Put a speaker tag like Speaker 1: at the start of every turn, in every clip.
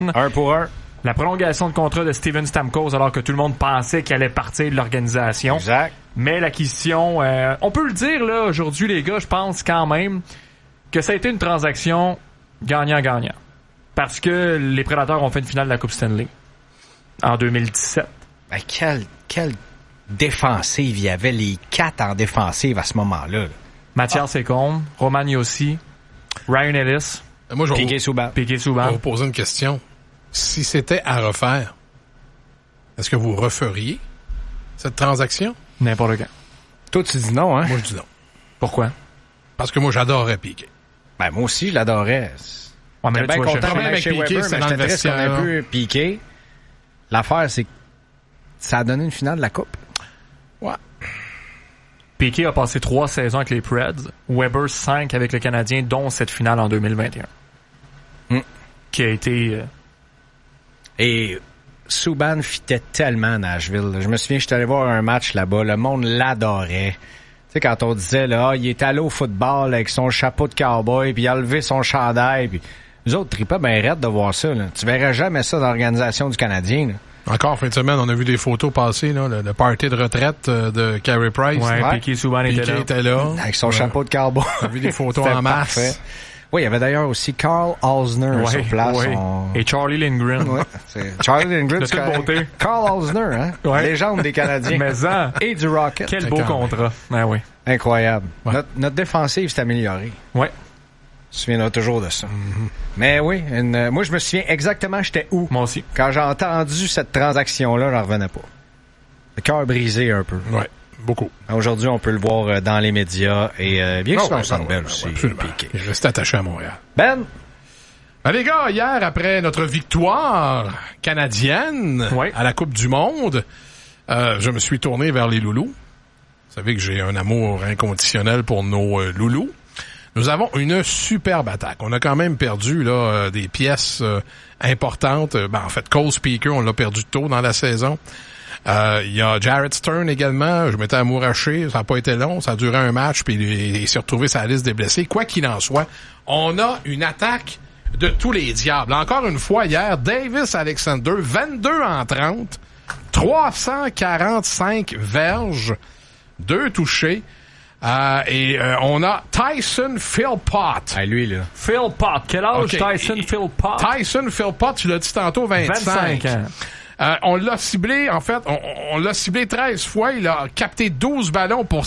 Speaker 1: 1 pour 1.
Speaker 2: La prolongation de contrat de Steven Stamkos alors que tout le monde pensait qu'il allait partir de l'organisation.
Speaker 1: Exact.
Speaker 2: Mais l'acquisition, on peut le dire là aujourd'hui les gars, je pense quand même que ça a été une transaction gagnant-gagnant. Parce que les Prédateurs ont fait une finale de la Coupe Stanley en 2017.
Speaker 1: Ben, quelle défensive il y avait, les 4 en défensive à ce moment-là.
Speaker 2: Mathias Ekholm, Roman Josi, Ryan Ellis,
Speaker 3: Moi, je vais
Speaker 1: Piqué Souban.
Speaker 3: vous poser une question. Si c'était à refaire, est-ce que vous referiez cette transaction?
Speaker 2: N'importe quand.
Speaker 1: Toi, tu dis non, hein?
Speaker 3: Moi, je dis non.
Speaker 2: Pourquoi?
Speaker 3: Parce que moi, j'adorais Piqué.
Speaker 1: Ben, moi aussi, je l'adorais.
Speaker 2: Ouais, mais
Speaker 1: J'étais
Speaker 2: là, tu
Speaker 1: bien
Speaker 2: vas
Speaker 1: content
Speaker 2: chercher-
Speaker 1: qu'il aille chez
Speaker 3: Piqué,
Speaker 1: Weber,
Speaker 3: c'est
Speaker 1: mais
Speaker 3: dans le
Speaker 1: j'étais triste qu'on
Speaker 3: vestiaire,
Speaker 1: ait pu piquer. L'affaire, c'est que ça a donné une finale de la Coupe.
Speaker 3: Ouais.
Speaker 2: Piqué a passé 3 saisons avec les Preds, Weber 5 avec le Canadien, dont cette finale en 2021. Qui a été...
Speaker 1: Et Subban fitait tellement à Nashville. Je me souviens, j'étais allé voir un match là-bas. Le monde l'adorait. Tu sais, quand on disait, là, il est allé au football avec son chapeau de cowboy, puis il a levé son chandail, puis nous autres tripaient ben raide de voir ça, là. Tu verrais jamais ça dans l'organisation du Canadien, là.
Speaker 3: Encore fin de semaine, on a vu des photos passer, là, le party de retraite de Carey Price.
Speaker 2: Ouais,
Speaker 1: Ouais.
Speaker 2: Piqué Subban
Speaker 3: Piqué
Speaker 2: était là.
Speaker 1: Avec son chapeau de cowboy.
Speaker 3: On a vu des photos
Speaker 1: C'était
Speaker 3: en masse.
Speaker 1: parfait. Oui, il y avait d'ailleurs aussi Carl Osner sur place.
Speaker 2: ouais. Et Charlie Lindgren.
Speaker 1: Ouais, c'est Charlie Lindgren.
Speaker 2: De toute beauté.
Speaker 1: Carl Osner, hein?
Speaker 2: Ouais.
Speaker 1: Légende des Canadiens.
Speaker 2: Mais ça,
Speaker 1: Et du Rocket.
Speaker 2: quel beau
Speaker 3: D'accord.
Speaker 2: contrat. Ah oui.
Speaker 1: Incroyable.
Speaker 3: Ouais.
Speaker 1: Notre défensive s'est améliorée.
Speaker 2: Ouais.
Speaker 1: Tu te souviendras toujours de ça. Mais oui, moi, je me souviens exactement j'étais où.
Speaker 2: Moi aussi.
Speaker 1: Quand j'ai entendu cette transaction-là, j'en revenais pas. Le cœur brisé un peu.
Speaker 3: Ouais, beaucoup.
Speaker 1: Aujourd'hui, on peut le voir dans les médias et bien sûr,
Speaker 3: ouais,
Speaker 1: on s'en belle
Speaker 3: ouais,
Speaker 1: aussi.
Speaker 3: absolument.
Speaker 1: Piqué.
Speaker 3: Il reste attaché à Montréal.
Speaker 1: Ben,
Speaker 3: Ben, les gars, hier, après notre victoire canadienne
Speaker 2: Ouais.
Speaker 3: à la Coupe du Monde, je me suis tourné vers les loulous. Vous savez que j'ai un amour inconditionnel pour nos loulous. Nous avons une superbe attaque. On a quand même perdu là des pièces importantes. En fait, Cole Speaker, on l'a perdu tôt dans la saison. Il y a Jared Stern également. Je m'étais amouraché. Ça n'a pas été long. Ça a duré un match, puis il s'est retrouvé sur la liste des blessés. Quoi qu'il en soit, on a une attaque de tous les diables. Encore une fois, hier, Davis Alexander, 22 en 30, 345 verges, 2 touchés. On a Tyson Philpott.
Speaker 1: lui, là.
Speaker 2: Philpott. Quel âge,
Speaker 3: Ok.
Speaker 2: Tyson Philpott?
Speaker 3: Tyson Philpott, tu l'as dit tantôt, 25
Speaker 2: ans.
Speaker 3: On l'a ciblé, en fait, on l'a ciblé 13 fois. Il a capté 12 ballons pour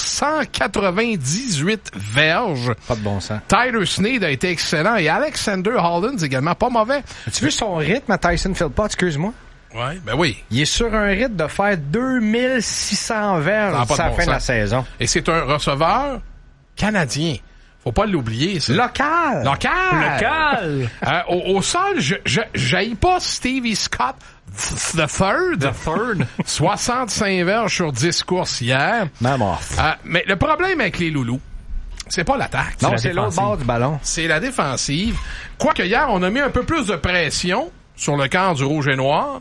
Speaker 3: 198 verges.
Speaker 1: Pas de bon sens.
Speaker 3: Tyler Snead a été excellent et Alexander Hollins également pas mauvais.
Speaker 1: As-tu vu son rythme à Tyson Philpott, excuse-moi?
Speaker 3: Ouais, ben oui.
Speaker 1: Il est sur un rythme de faire 2600 verges
Speaker 3: Ça a pas
Speaker 1: d'ici
Speaker 3: de
Speaker 1: la
Speaker 3: bon
Speaker 1: fin de la
Speaker 3: sens.
Speaker 1: saison.
Speaker 3: Et c'est un receveur canadien. Faut pas l'oublier, ça.
Speaker 1: Local!
Speaker 3: Local!
Speaker 2: Local!
Speaker 3: Au sol, j'haïs pas Stevie Scott the third.
Speaker 2: The third.
Speaker 3: 65 verges sur 10 courses hier.
Speaker 1: Maman.
Speaker 3: Mais le problème avec les loulous, c'est pas l'attaque.
Speaker 1: Non,
Speaker 2: la
Speaker 1: c'est l'autre
Speaker 2: défensive.
Speaker 1: bord du ballon.
Speaker 3: C'est la défensive. Quoique hier, on a mis un peu plus de pression sur le camp du rouge et noir.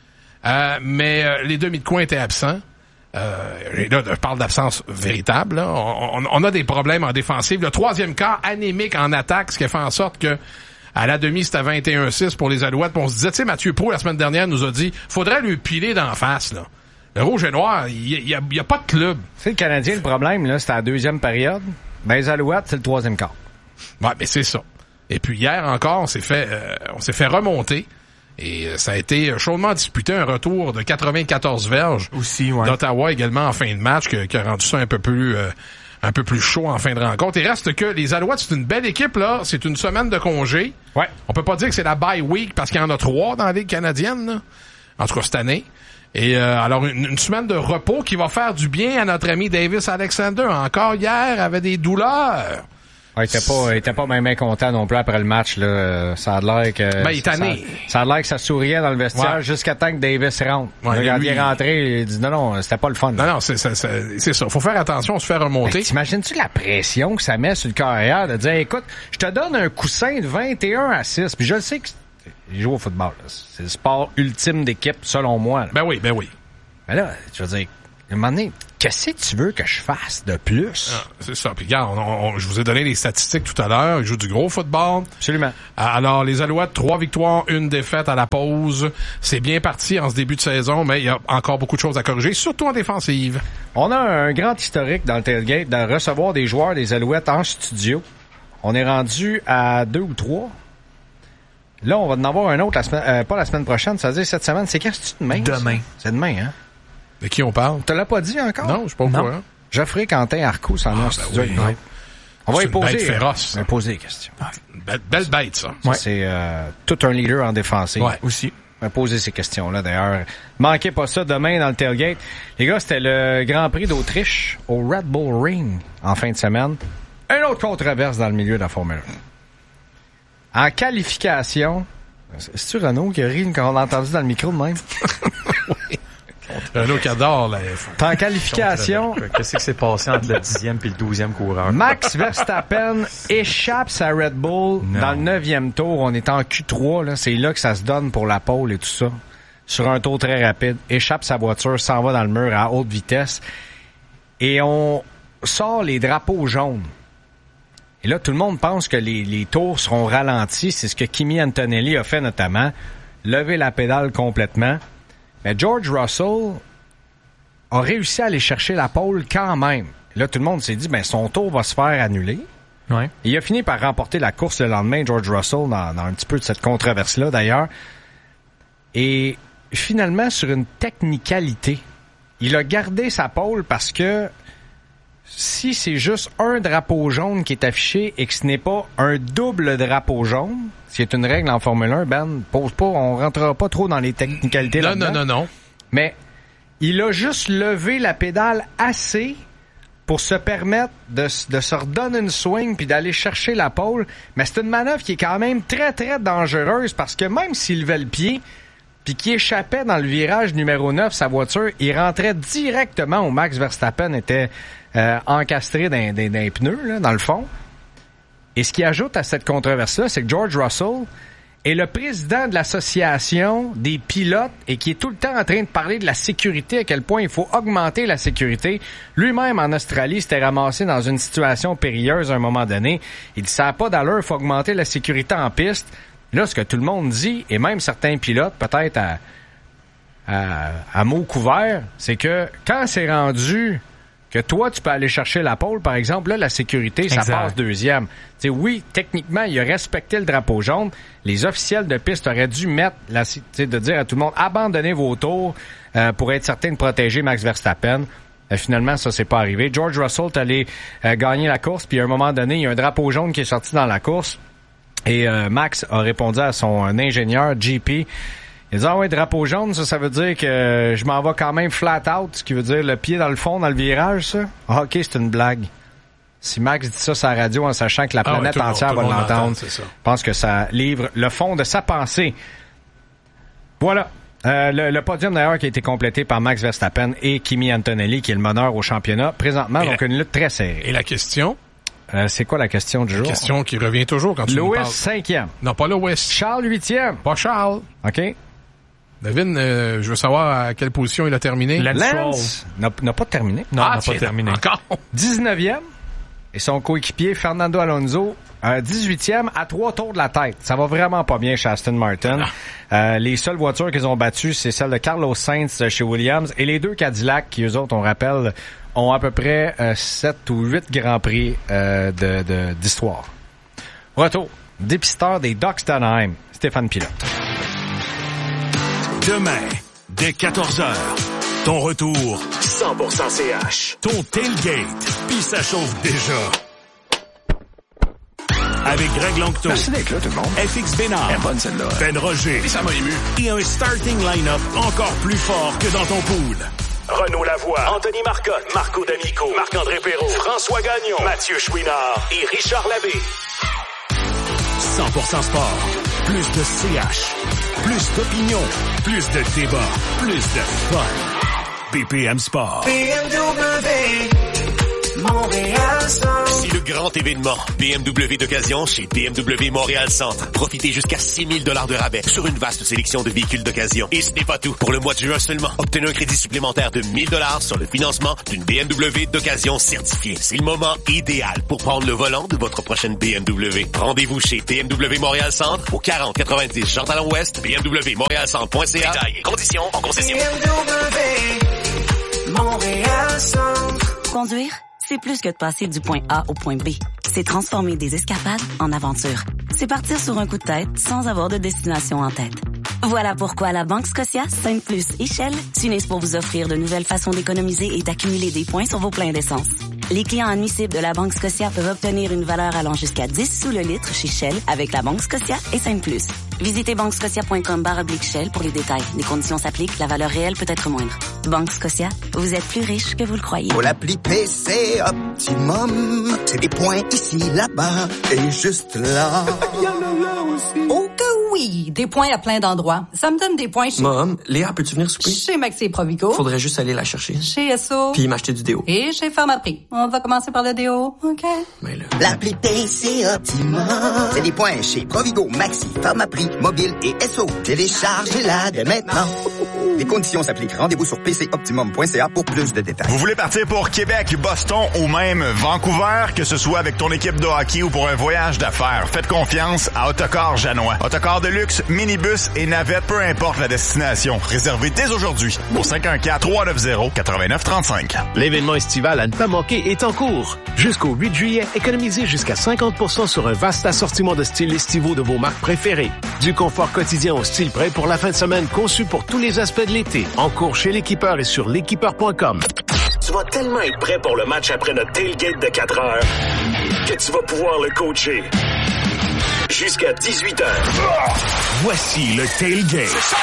Speaker 3: Mais les demi de coin étaient absents. Et là, je parle d'absence véritable. Là. On a des problèmes en défensive. Le troisième quart anémique en attaque, ce qui a fait en sorte que à la demi, c'était 21-6 pour les Alouettes. Puis on se disait, tu sais, Mathieu Pro, la semaine dernière, nous a dit, faudrait lui piler d'en face. Là. Le rouge et noir, il y a pas de club.
Speaker 1: Tu sais, le Canadien, le problème, là, c'était la deuxième période. Ben, les Alouettes, c'est le troisième quart.
Speaker 3: Ouais, mais c'est ça. Et puis hier encore, on s'est fait remonter. Et ça a été chaudement disputé, un retour de 94 verges
Speaker 2: Aussi, ouais.
Speaker 3: d'Ottawa également en fin de match qui a rendu ça un peu plus chaud en fin de rencontre. Il reste que les Alouettes, c'est une belle équipe, là. C'est une semaine de congé.
Speaker 1: Ouais.
Speaker 3: On peut pas dire que c'est la bye week parce qu'il y en a 3 dans la Ligue canadienne, là. En tout cas, cette année. Et alors, une semaine de repos qui va faire du bien à notre ami Davis Alexander. Encore hier, avait des douleurs.
Speaker 1: Ouais, il était pas même content non plus après le match, là. Ça a l'air que.
Speaker 3: Ben, il est tanné.
Speaker 1: Ça a l'air que ça souriait dans le vestiaire
Speaker 3: Ouais.
Speaker 1: jusqu'à temps que Davis rentre.
Speaker 3: Ouais,
Speaker 1: Quand
Speaker 3: lui,
Speaker 1: il est rentré, il dit non, c'était pas le fun.
Speaker 3: Non, c'est ça. Faut faire attention, on se fait remonter.
Speaker 1: Ben, t'imagines-tu la pression que ça met sur le carrière de dire, écoute, je te donne un coussin de 21-6, puis je le sais que il joue au football, là. C'est le sport ultime d'équipe, selon moi, là.
Speaker 3: Ben oui.
Speaker 1: Mais là, je veux dire, à un moment donné, qu'est-ce que tu veux que je fasse de plus?
Speaker 3: Ah, c'est ça. Puis regarde, je vous ai donné les statistiques tout à l'heure. Ils jouent du gros football.
Speaker 1: Absolument.
Speaker 3: Alors, les Alouettes, 3 victoires, 1 défaite à la pause. C'est bien parti en ce début de saison, mais il y a encore beaucoup de choses à corriger, surtout en défensive.
Speaker 1: On a un grand historique dans le tailgate de recevoir des joueurs des Alouettes en studio. On est rendu à 2 ou 3. Là, on va en avoir un autre pas la semaine prochaine, ça veut dire cette semaine. C'est quand c'est demain?
Speaker 2: Demain.
Speaker 1: C'est demain, hein?
Speaker 3: De qui on parle?
Speaker 1: Tu l'as pas dit encore?
Speaker 3: Non, je sais pas pourquoi.
Speaker 1: Geoffrey Quentin Arcou s'en est en studio.
Speaker 3: Oui,
Speaker 1: ouais. On va
Speaker 3: c'est
Speaker 1: y poser.
Speaker 3: Une bête féroce.
Speaker 1: On va y poser des questions.
Speaker 3: Belle bête, ça.
Speaker 1: Ouais. C'est tout un leader en défensive.
Speaker 3: Ouais.
Speaker 2: Aussi.
Speaker 1: On va poser ces questions-là, d'ailleurs. Manquez pas ça demain dans le tailgate. Les gars, c'était le Grand Prix d'Autriche au Red Bull Ring en fin de semaine. Une autre controverse dans le milieu de la Formule 1. En qualification... C'est-tu Renaud qui a ri quand on l'a entendu dans le micro de même?
Speaker 3: Oui. Renaud qui adore la F1.
Speaker 1: En qualification...
Speaker 4: Qu'est-ce qui s'est passé entre le 10e et le 12e coureur?
Speaker 1: Max Verstappen échappe sa Red Bull dans le 9e tour. On est en Q3, là. C'est là que ça se donne pour la pole et tout ça. Sur un tour très rapide. Échappe sa voiture, s'en va dans le mur à haute vitesse. Et on sort les drapeaux jaunes. Et là, tout le monde pense que les tours seront ralentis. C'est ce que Kimi Antonelli a fait notamment. Lever la pédale complètement. Mais George Russell a réussi à aller chercher la pole quand même. Et là, tout le monde s'est dit, ben son tour va se faire annuler.
Speaker 2: Ouais.
Speaker 1: Et il a fini par remporter la course le lendemain, George Russell, dans un petit peu de cette controverse-là d'ailleurs. Et finalement, sur une technicalité, il a gardé sa pole parce que si c'est juste un drapeau jaune qui est affiché et que ce n'est pas un double drapeau jaune, ce qui est une règle en Formule 1, Ben, pose pas, on rentrera pas trop dans les technicalités là-dedans.
Speaker 3: Non.
Speaker 1: Mais il a juste levé la pédale assez pour se permettre de se redonner une swing puis d'aller chercher la pole. Mais c'est une manœuvre qui est quand même très, très dangereuse parce que même s'il levait le pied puis qu'il échappait dans le virage numéro 9, sa voiture, il rentrait directement où Max Verstappen était encastré dans les pneus, là, dans le fond. Et ce qui ajoute à cette controverse-là, c'est que George Russell est le président de l'association des pilotes et qui est tout le temps en train de parler de la sécurité, à quel point il faut augmenter la sécurité. Lui-même, en Australie, s'était ramassé dans une situation périlleuse à un moment donné. Il dit, ça n'a pas d'allure, il faut augmenter la sécurité en piste. Là, ce que tout le monde dit, et même certains pilotes, peut-être à mots couverts, c'est que quand c'est rendu que toi, tu peux aller chercher la pole, par exemple, là, la sécurité, ça passe deuxième. T'sais, oui, techniquement, il a respecté le drapeau jaune. Les officiels de piste auraient dû mettre, de dire à tout le monde, abandonnez vos tours pour être certain de protéger Max Verstappen. Finalement, ça, c'est pas arrivé. George Russell est allé gagner la course, puis à un moment donné, il y a un drapeau jaune qui est sorti dans la course. Et Max a répondu à son ingénieur, JP. Il dit, ah ouais, drapeau jaune, ça veut dire que je m'en vais quand même flat out, ce qui veut dire le pied dans le fond, dans le virage, ça. Ah, OK, c'est une blague. Si Max dit ça sur la radio en sachant que la planète entière va l'entendre, je pense que ça livre le fond de sa pensée. Voilà. Le podium, d'ailleurs, qui a été complété par Max Verstappen et Kimi Antonelli, qui est le meneur au championnat. Présentement, donc une lutte très serrée.
Speaker 3: Et la question?
Speaker 1: C'est quoi la question du jour? La
Speaker 3: question qui revient toujours quand tu nous parles.
Speaker 1: Lewis, 5e.
Speaker 3: Non, pas Lewis.
Speaker 1: Charles, 8e.
Speaker 3: Pas Charles.
Speaker 1: OK.
Speaker 3: David, je veux savoir à quelle position il a terminé.
Speaker 1: Lance n'a pas terminé.
Speaker 2: Non, il n'a pas terminé.
Speaker 3: Encore.
Speaker 1: 19e. Et son coéquipier, Fernando Alonso, 18e à 3 tours de la tête. Ça va vraiment pas bien chez Aston Martin. Les seules voitures qu'ils ont battues, c'est celle de Carlos Sainz chez Williams et les deux Cadillac qui, eux autres, on rappelle, ont à peu près 7 ou 8 Grands Prix d'histoire. Retour. Dépisteur des Ducks d'Anaheim, Stéphane Pilote.
Speaker 5: Demain, dès 14h, ton retour 100% CH. Ton tailgate, puis ça chauffe déjà. Avec Greg Longto.
Speaker 6: Merci d'être là, tout le monde.
Speaker 5: FX Bénard.
Speaker 6: Elle est bonne, celle-là.
Speaker 5: Ben Roger.
Speaker 6: Et ça m'a ému.
Speaker 5: Et un starting line-up encore plus fort que dans ton pool. Renaud Lavoie, Anthony Marcotte, Marco D'Amico, Marc-André Perrault, François Gagnon, Mathieu Chouinard et Richard Labbé. 100% sport. Plus de CH. Plus d'opinion. Plus de débat. Plus de fun. BPM Sport.
Speaker 7: BMW.
Speaker 6: Montréal-Centre.
Speaker 7: C'est le grand événement BMW d'occasion chez BMW Montréal-Centre. Profitez jusqu'à 6 000 $ de rabais sur une vaste sélection de véhicules d'occasion. Et ce n'est pas tout. Pour le mois de juin seulement, obtenez un crédit supplémentaire de 1 000 $ sur le financement d'une BMW d'occasion certifiée. C'est le moment idéal pour prendre le volant de votre prochaine BMW. Rendez-vous chez BMW Montréal-Centre au 4090 Jean-Talon-Ouest, bmwmontréalcentre.ca. Détails et conditions en concession.
Speaker 6: BMW Montréal-Centre.
Speaker 8: Conduire, c'est plus que de passer du point A au point B. C'est transformer des escapades en aventures. C'est partir sur un coup de tête sans avoir de destination en tête. Voilà pourquoi la Banque Scotia, Sainte-Plus et Shell s'unissent pour vous offrir de nouvelles façons d'économiser et d'accumuler des points sur vos pleins d'essence. Les clients admissibles de la Banque Scotia peuvent obtenir une valeur allant jusqu'à 10 sous le litre chez Shell avec la Banque Scotia et Sainte-Plus. Visitez banquescotia.com/Shell pour les détails. Les conditions s'appliquent, la valeur réelle peut être moindre. Banque Scotia, vous êtes plus riche que vous le croyez.
Speaker 9: Pour l'appli PC Optimum, c'est des points ici, là-bas et juste là.
Speaker 10: Oh que oui! Des points à plein d'endroits. Ça me donne des points chez...
Speaker 11: Mom, Léa, peux-tu venir souper?
Speaker 10: Chez Maxi et Provigo.
Speaker 11: Faudrait juste aller la chercher.
Speaker 10: Chez Esso.
Speaker 11: Puis m'acheter du déo.
Speaker 10: Et chez Pharmaprix. On va commencer par le déo, OK?
Speaker 11: Mais là...
Speaker 9: L'appli PC Optimum, c'est des points chez Provigo, Maxi, Pharmaprix, Mobile et Esso. Téléchargez-la dès maintenant. Les conditions s'appliquent. Rendez-vous sur pcoptimum.ca pour plus de détails.
Speaker 12: Vous voulez partir pour Québec, Boston ou même Vancouver, que ce soit avec ton équipe de hockey ou pour un voyage d'affaires, faites confiance à Autocar Janois. Autocar de luxe, minibus et navette, peu importe la destination. Réservez dès aujourd'hui au 514-390-8935.
Speaker 13: L'événement estival à ne pas manquer est en cours. Jusqu'au 8 juillet, économisez jusqu'à 50% sur un vaste assortiment de styles estivaux de vos marques préférées. Du confort quotidien au style prêt pour la fin de semaine conçu pour tous les aspects de l'été. En cours chez l'équipeur et sur l'équipeur.com.
Speaker 5: Tu vas tellement être prêt pour le match après notre tailgate de 4 heures que tu vas pouvoir le coacher jusqu'à 18h. Voici le tailgate.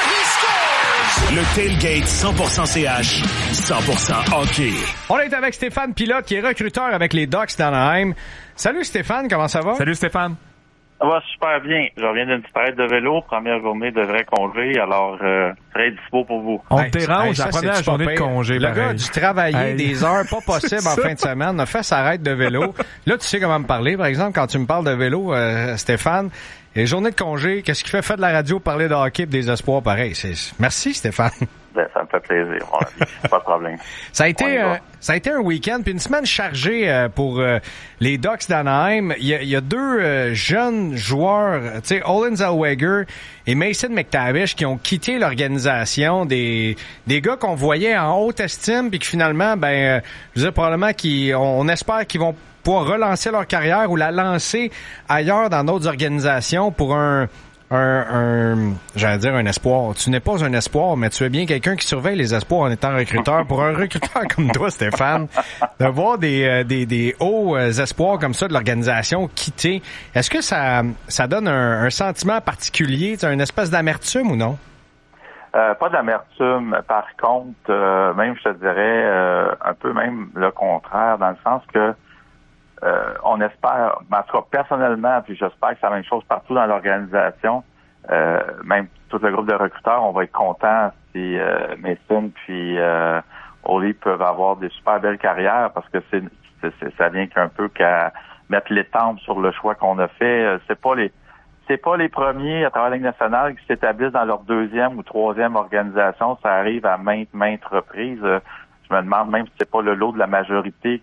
Speaker 5: Le tailgate 100% CH, 100% hockey.
Speaker 1: On est avec Stéphane Pilote, qui est recruteur avec les Ducks d'Anaheim. Salut Stéphane, comment ça va?
Speaker 2: Salut Stéphane.
Speaker 14: Ça va super bien. Je reviens d'une petite raide de vélo, première journée de vrai congé, alors très dispo pour vous.
Speaker 2: On te dérange la première journée de congé.
Speaker 1: Le gars a dû travailler des heures pas possibles en fin de semaine, a fait sa raide de vélo. Là, tu sais comment me parler, par exemple, quand tu me parles de vélo, Stéphane, et journée de congé, qu'est-ce qui fait de la radio, parler de hockey et des espoirs pareil? Merci Stéphane.
Speaker 14: Ben, ça me fait plaisir, mon ami. Pas de problème.
Speaker 1: Ça a été un week-end puis une semaine chargée pour les Ducks d'Anaheim. Il y a deux jeunes joueurs, tu sais, Olin Zellweger et Mason McTavish, qui ont quitté l'organisation, des gars qu'on voyait en haute estime puis que finalement, je veux dire, probablement on espère qu'ils vont pouvoir relancer leur carrière ou la lancer ailleurs dans d'autres organisations pour j'allais dire un espoir. Tu n'es pas un espoir, mais tu es bien quelqu'un qui surveille les espoirs en étant recruteur. Pour un recruteur comme toi, Stéphane, de voir des hauts espoirs comme ça de l'organisation quitter, est-ce que ça donne un sentiment particulier, une espèce d'amertume ou non?
Speaker 14: Pas d'amertume. Par contre, même je te dirais un peu même le contraire, dans le sens que on espère, en tout cas personnellement, puis j'espère que c'est la même chose partout dans l'organisation, même tout le groupe de recruteurs, on va être content si Mason puis Oli peuvent avoir des super belles carrières, parce que ça vient qu'un peu qu'à mettre l'étampe sur le choix qu'on a fait. C'est pas les premiers à travers la Ligue nationale qui s'établissent dans leur deuxième ou troisième organisation. Ça arrive à maintes reprises. Je me demande même si c'est pas le lot de la majorité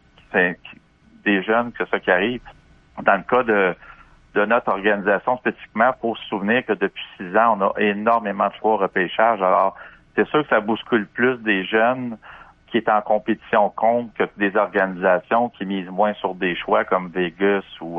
Speaker 14: des jeunes que ça qui arrive. Dans le cas de notre organisation spécifiquement, pour se souvenir que depuis 6 ans, on a énormément de choix au repêchage. Alors, c'est sûr que ça bouscule plus des jeunes qui est en compétition contre que des organisations qui misent moins sur des choix comme Vegas ou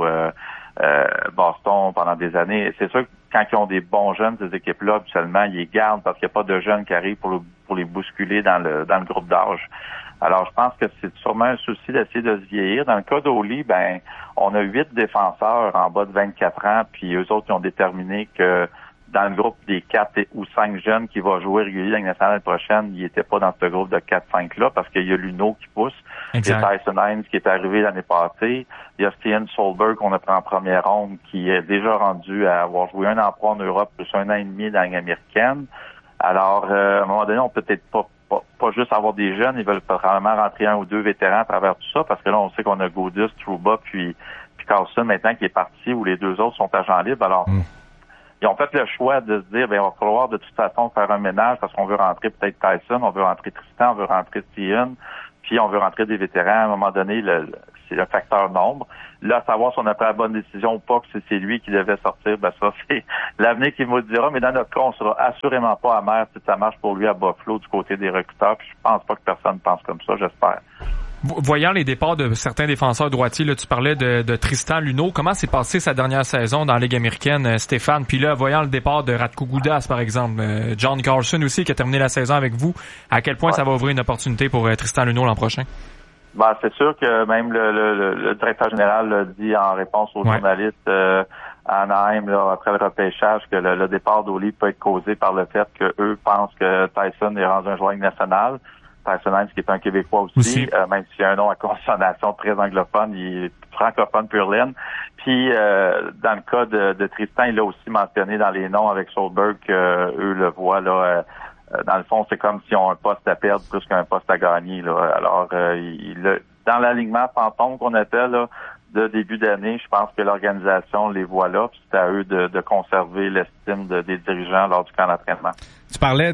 Speaker 14: Boston pendant des années. C'est sûr que quand ils ont des bons jeunes, ces équipes-là, habituellement, ils les gardent parce qu'il n'y a pas de jeunes qui arrivent pour les bousculer dans le groupe d'âge. Alors, je pense que c'est sûrement un souci d'essayer de se vieillir. Dans le cas d'Oli, on a 8 défenseurs en bas de 24 ans, puis eux autres, ils ont déterminé que dans le groupe des 4 ou 5 jeunes qui vont jouer régulier l'année nationale prochaine, ils n'étaient pas dans ce groupe de 4-5-là, parce qu'il y a Luno qui pousse. Exact. Il y a Tyson Hines qui est arrivé l'année passée. Il y a Steven Solberg qu'on a pris en première ronde, qui est déjà rendu à avoir joué 1 an en Europe, plus 1 an et demi dans la Ligue américaine. Alors, à un moment donné, on peut peut-être pas pas juste avoir des jeunes, ils veulent probablement rentrer un ou deux vétérans à travers tout ça, parce que là, on sait qu'on a Gaudis, Trouba, puis Carlson maintenant qui est parti, où les deux autres sont agents libres. Alors, ils ont fait le choix de se dire, ben, il va falloir de toute façon faire un ménage parce qu'on veut rentrer peut-être Tyson, on veut rentrer Tristan, on veut rentrer Steven, puis on veut rentrer des vétérans. À un moment donné, c'est le facteur nombre. Là, savoir si on a pris la bonne décision ou pas, que c'est lui qui devait sortir, ben ça, c'est l'avenir qui nous le dira. Mais dans notre cas, on sera assurément pas amer si ça marche pour lui à Buffalo du côté des recruteurs. Puis je pense pas que personne pense comme ça, j'espère.
Speaker 2: Voyant les départs de certains défenseurs droitiers, là, tu parlais de Tristan Luneau. Comment s'est passé sa dernière saison dans la Ligue américaine, Stéphane? Puis là, voyant le départ de Radko Gudas, par exemple, John Carlson aussi, qui a terminé la saison avec vous, à quel point ça va ouvrir une opportunité pour Tristan Luneau l'an prochain?
Speaker 14: Ben, c'est sûr que même le directeur général l'a dit en réponse aux journalistes à Anaheim, là, après le repêchage, que le départ d'Oli peut être causé par le fait qu'eux pensent que Tyson est rendu un joueur national. Tyson Hines, qui est un Québécois aussi. Même s'il a un nom à consonation très anglophone, il est francophone pur laine. Puis, dans le cas de Tristan, il l'a aussi mentionné dans les noms avec Solberg, eux le voient, là, dans le fond, c'est comme s'ils ont un poste à perdre plus qu'un poste à gagner, là. Alors, dans l'alignement fantôme qu'on appelle, là, de début d'année, je pense que l'organisation les voit là, puis c'est à eux de conserver l'estime des dirigeants lors du camp d'entraînement.
Speaker 1: Tu parlais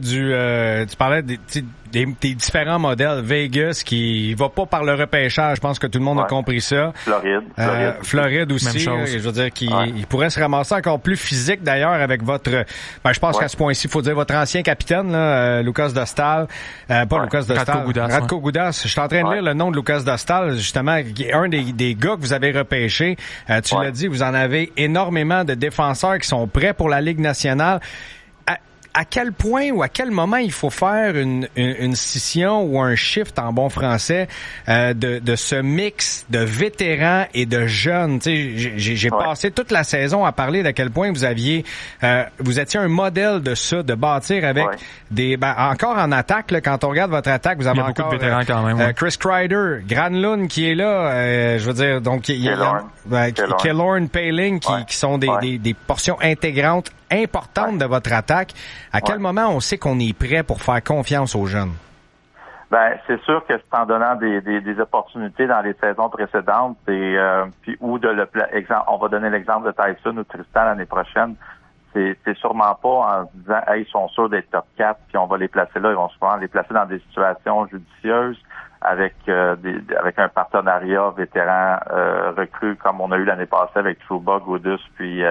Speaker 1: des différents modèles. Vegas qui va pas par le repêchage, je pense que tout le monde a compris ça. Floride aussi. Je veux dire il pourrait se ramasser encore plus physique d'ailleurs avec votre je pense qu'à ce point-ci, il faut dire votre ancien capitaine là, Lucas Dostal, Lucas Dostal, Radko Gudas. Je suis en train de lire le nom de Lucas Dostal, justement, qui est un des gars que vous avez repêché. Tu l'as dit, vous en avez énormément de défenseurs qui sont prêts pour la Ligue nationale. À quel point ou à quel moment il faut faire une scission ou un shift en bon français de ce mix de vétérans et de jeunes? Tu sais, j'ai passé toute la saison à parler d'à quel point vous étiez un modèle de ça, de bâtir avec des encore en attaque là, quand on regarde votre attaque, vous avez encore
Speaker 2: beaucoup de vétérans quand même.
Speaker 1: Chris Kreider, Granlund qui est là, je veux dire, donc il y a Killorn, Paling qui sont des portions intégrantes importante de votre attaque. À quel moment on sait qu'on est prêt pour faire confiance aux jeunes?
Speaker 14: Ben, c'est sûr que c'est en donnant des opportunités dans les saisons précédentes et puis on va donner l'exemple de Tyson ou Tristan l'année prochaine. C'est sûrement pas en disant ils sont sûrs d'être top 4 puis on va les placer là, ils vont souvent les placer dans des situations judicieuses avec un partenariat vétéran recru comme on a eu l'année passée avec Trouba, Gaudis puis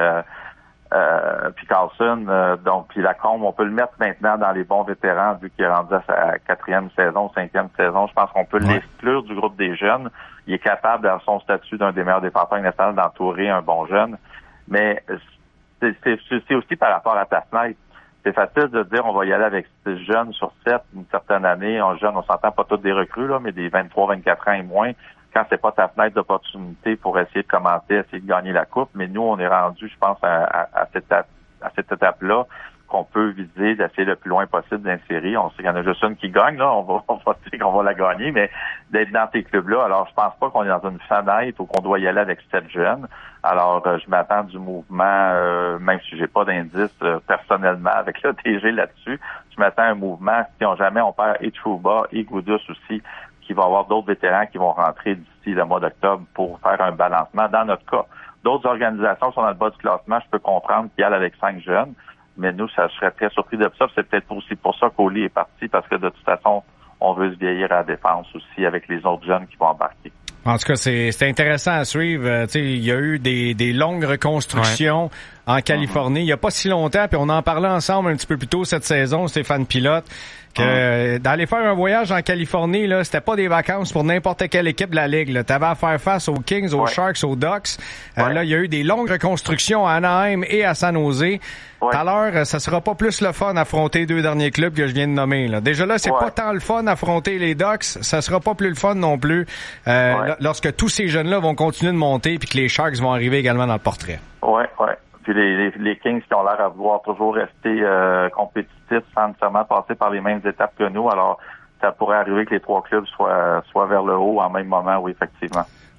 Speaker 14: Carlson, donc puis Lacombe, on peut le mettre maintenant dans les bons vétérans vu qu'il est rendu à sa 4e saison, 5e saison. Je pense qu'on peut l'exclure du groupe des jeunes. Il est capable, dans son statut d'un des meilleurs défenseurs nationaux, d'entourer un bon jeune. Mais c'est aussi par rapport à ta fenêtre. C'est facile de dire on va y aller avec 6 jeunes sur 7 une certaine année. On s'entend pas tous des recrues, là, mais des 23, 24 ans et moins. Quand c'est pas ta fenêtre d'opportunité pour essayer de commenter, essayer de gagner la coupe, mais nous, on est rendu, je pense, à cette étape-là qu'on peut viser d'essayer le plus loin possible d'insérer. On sait qu'il y en a juste une qui gagne, là, on va dire qu'on va la gagner, mais d'être dans ces clubs-là, alors je pense pas qu'on est dans une fenêtre ou qu'on doit y aller avec 7 jeunes. Alors, je m'attends du mouvement, même si j'ai pas d'indice personnellement avec le DG là-dessus, je m'attends à un mouvement, si jamais on perd et Trouba et Goudus aussi, qu'il va y avoir d'autres vétérans qui vont rentrer d'ici le mois d'octobre pour faire un balancement. Dans notre cas, d'autres organisations sont dans le bas du classement. Je peux comprendre qu'ils aillent avec 5 jeunes, mais nous, ça serait très surpris de ça. C'est peut-être aussi pour ça qu'Oli est parti, parce que de toute façon, on veut se vieillir à la défense aussi avec les autres jeunes qui vont embarquer.
Speaker 1: En tout cas, c'est intéressant à suivre. Il y a eu des longues reconstructions en Californie. Il y a pas si longtemps, puis on en parlait ensemble un petit peu plus tôt cette saison, Stéphane Pilote, que d'aller faire un voyage en Californie, là, c'était pas des vacances pour n'importe quelle équipe de la Ligue. Tu avais à faire face aux Kings, aux Sharks, aux Ducks. Là, il y a eu des longues reconstructions à Anaheim et à San Jose. Tout à l'heure, ça sera pas plus le fun d'affronter 2 derniers clubs que je viens de nommer. Là. Déjà là, c'est pas tant le fun d'affronter les Ducks. Ça sera pas plus le fun non plus lorsque tous ces jeunes-là vont continuer de monter puis que les Sharks vont arriver également dans le portrait.
Speaker 14: Puis les Kings qui ont l'air à vouloir toujours rester compétitifs sans nécessairement passer par les mêmes étapes que nous. Alors, ça pourrait arriver que les 3 clubs soient vers le haut en même moment, oui, effectivement.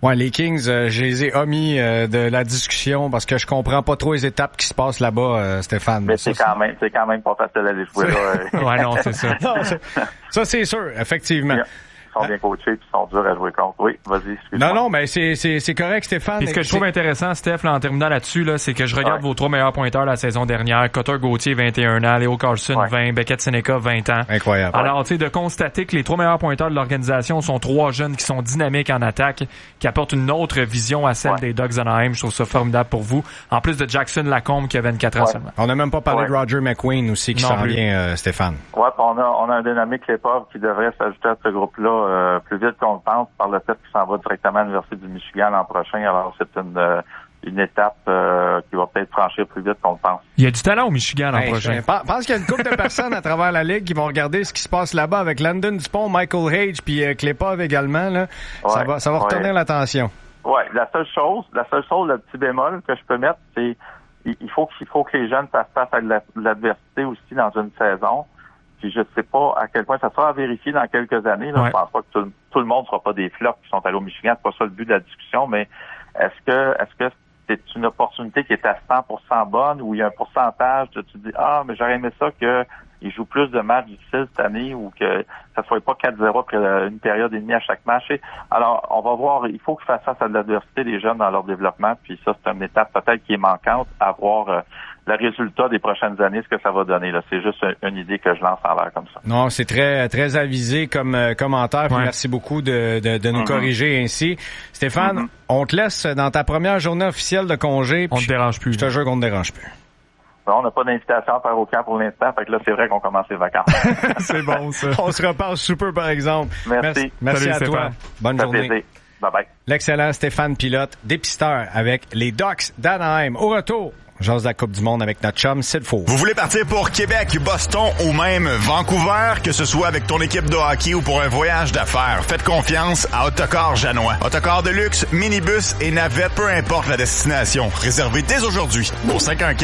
Speaker 1: Ouais, les Kings, je les ai omis de la discussion parce que je comprends pas trop les étapes qui se passent là-bas, Stéphane.
Speaker 14: Mais c'est quand même pas facile d'aller jouer là.
Speaker 2: Ouais, non, c'est ça.
Speaker 1: Non, ça, c'est sûr, effectivement.
Speaker 14: Yeah. Ils sont bien coachés puis ils sont durs à jouer contre. Oui, vas-y, excuse-moi.
Speaker 1: Non, mais c'est correct, Stéphane.
Speaker 2: Et ce que je trouve intéressant, Steph, là, en terminant là-dessus, là, c'est que je regarde vos 3 meilleurs pointeurs la saison dernière. Cotter Gauthier, 21 ans. Léo Carlson, 20. Beckett Seneca, 20 ans.
Speaker 1: Incroyable.
Speaker 2: Alors, tu sais, de constater que les 3 meilleurs pointeurs de l'organisation sont 3 jeunes qui sont dynamiques en attaque, qui apportent une autre vision à celle des Ducks d'Anaheim. Je trouve ça formidable pour vous. En plus de Jackson Lacombe, qui a 24 ans seulement.
Speaker 1: On n'a même pas parlé de Roger McQueen aussi, qui s'en vient, Stéphane.
Speaker 14: Ouais, on a un dynamique Lepov qui devrait s'ajouter à ce groupe-là plus vite qu'on le pense par le fait qu'il s'en va directement à l'Université du Michigan l'an prochain. Alors, c'est une étape qui va peut-être franchir plus vite qu'on le pense.
Speaker 2: Il y a du talent au Michigan l'an prochain.
Speaker 1: Je pense qu'il y a une couple de personnes à travers la Ligue qui vont regarder ce qui se passe là-bas avec Landon Dupont, Michael Hage puis Klepov également. Là. Ça va retenir l'attention. Ouais,
Speaker 14: la seule chose, le petit bémol que je peux mettre, c'est il faut que les jeunes fassent face à de l'adversité aussi dans une saison. Puis je sais pas à quel point ça sera à vérifier dans quelques années. Là. Je pense pas que tout le monde ne sera pas des flops qui sont allés au Michigan. C'est pas ça le but de la discussion, mais est-ce que c'est une opportunité qui est à 100% bonne ou il y a un pourcentage de tu dis mais j'aurais aimé ça qu'ils jouent plus de matchs difficiles cette année ou que ça soit pas 4-0 après une période et demie à chaque match. Alors, on va voir, il faut qu'ils fassent face à de l'adversité des jeunes dans leur développement, puis ça, c'est une étape peut-être qui est manquante à voir le résultat des prochaines années, ce que ça va donner. Là, c'est juste une idée que je lance en l'air comme ça.
Speaker 1: Non, c'est très très avisé comme commentaire. Puis merci beaucoup de nous corriger ainsi. Stéphane, on te laisse dans ta première journée officielle de congé.
Speaker 2: On te dérange plus.
Speaker 1: Je te jure qu'on ne te dérange plus.
Speaker 14: Bon, on n'a pas d'invitation à faire au camp pour l'instant, fait que là, c'est vrai qu'on commence les vacances.
Speaker 2: C'est bon, ça.
Speaker 1: On se reparle super, par exemple.
Speaker 14: Merci.
Speaker 1: Merci
Speaker 2: Salut,
Speaker 1: à toi. Bonne journée.
Speaker 14: Plaisir. Bye-bye.
Speaker 1: L'excellent Stéphane Pilote, dépisteur avec les Ducks d'Anaheim. Au retour, jase de la Coupe du Monde avec notre chum Sid Faux.
Speaker 12: Vous voulez partir pour Québec, Boston ou même Vancouver, que ce soit avec ton équipe de hockey ou pour un voyage d'affaires, faites confiance à Autocar Janois. Autocar de luxe, minibus et navette, peu importe la destination. Réservez dès aujourd'hui au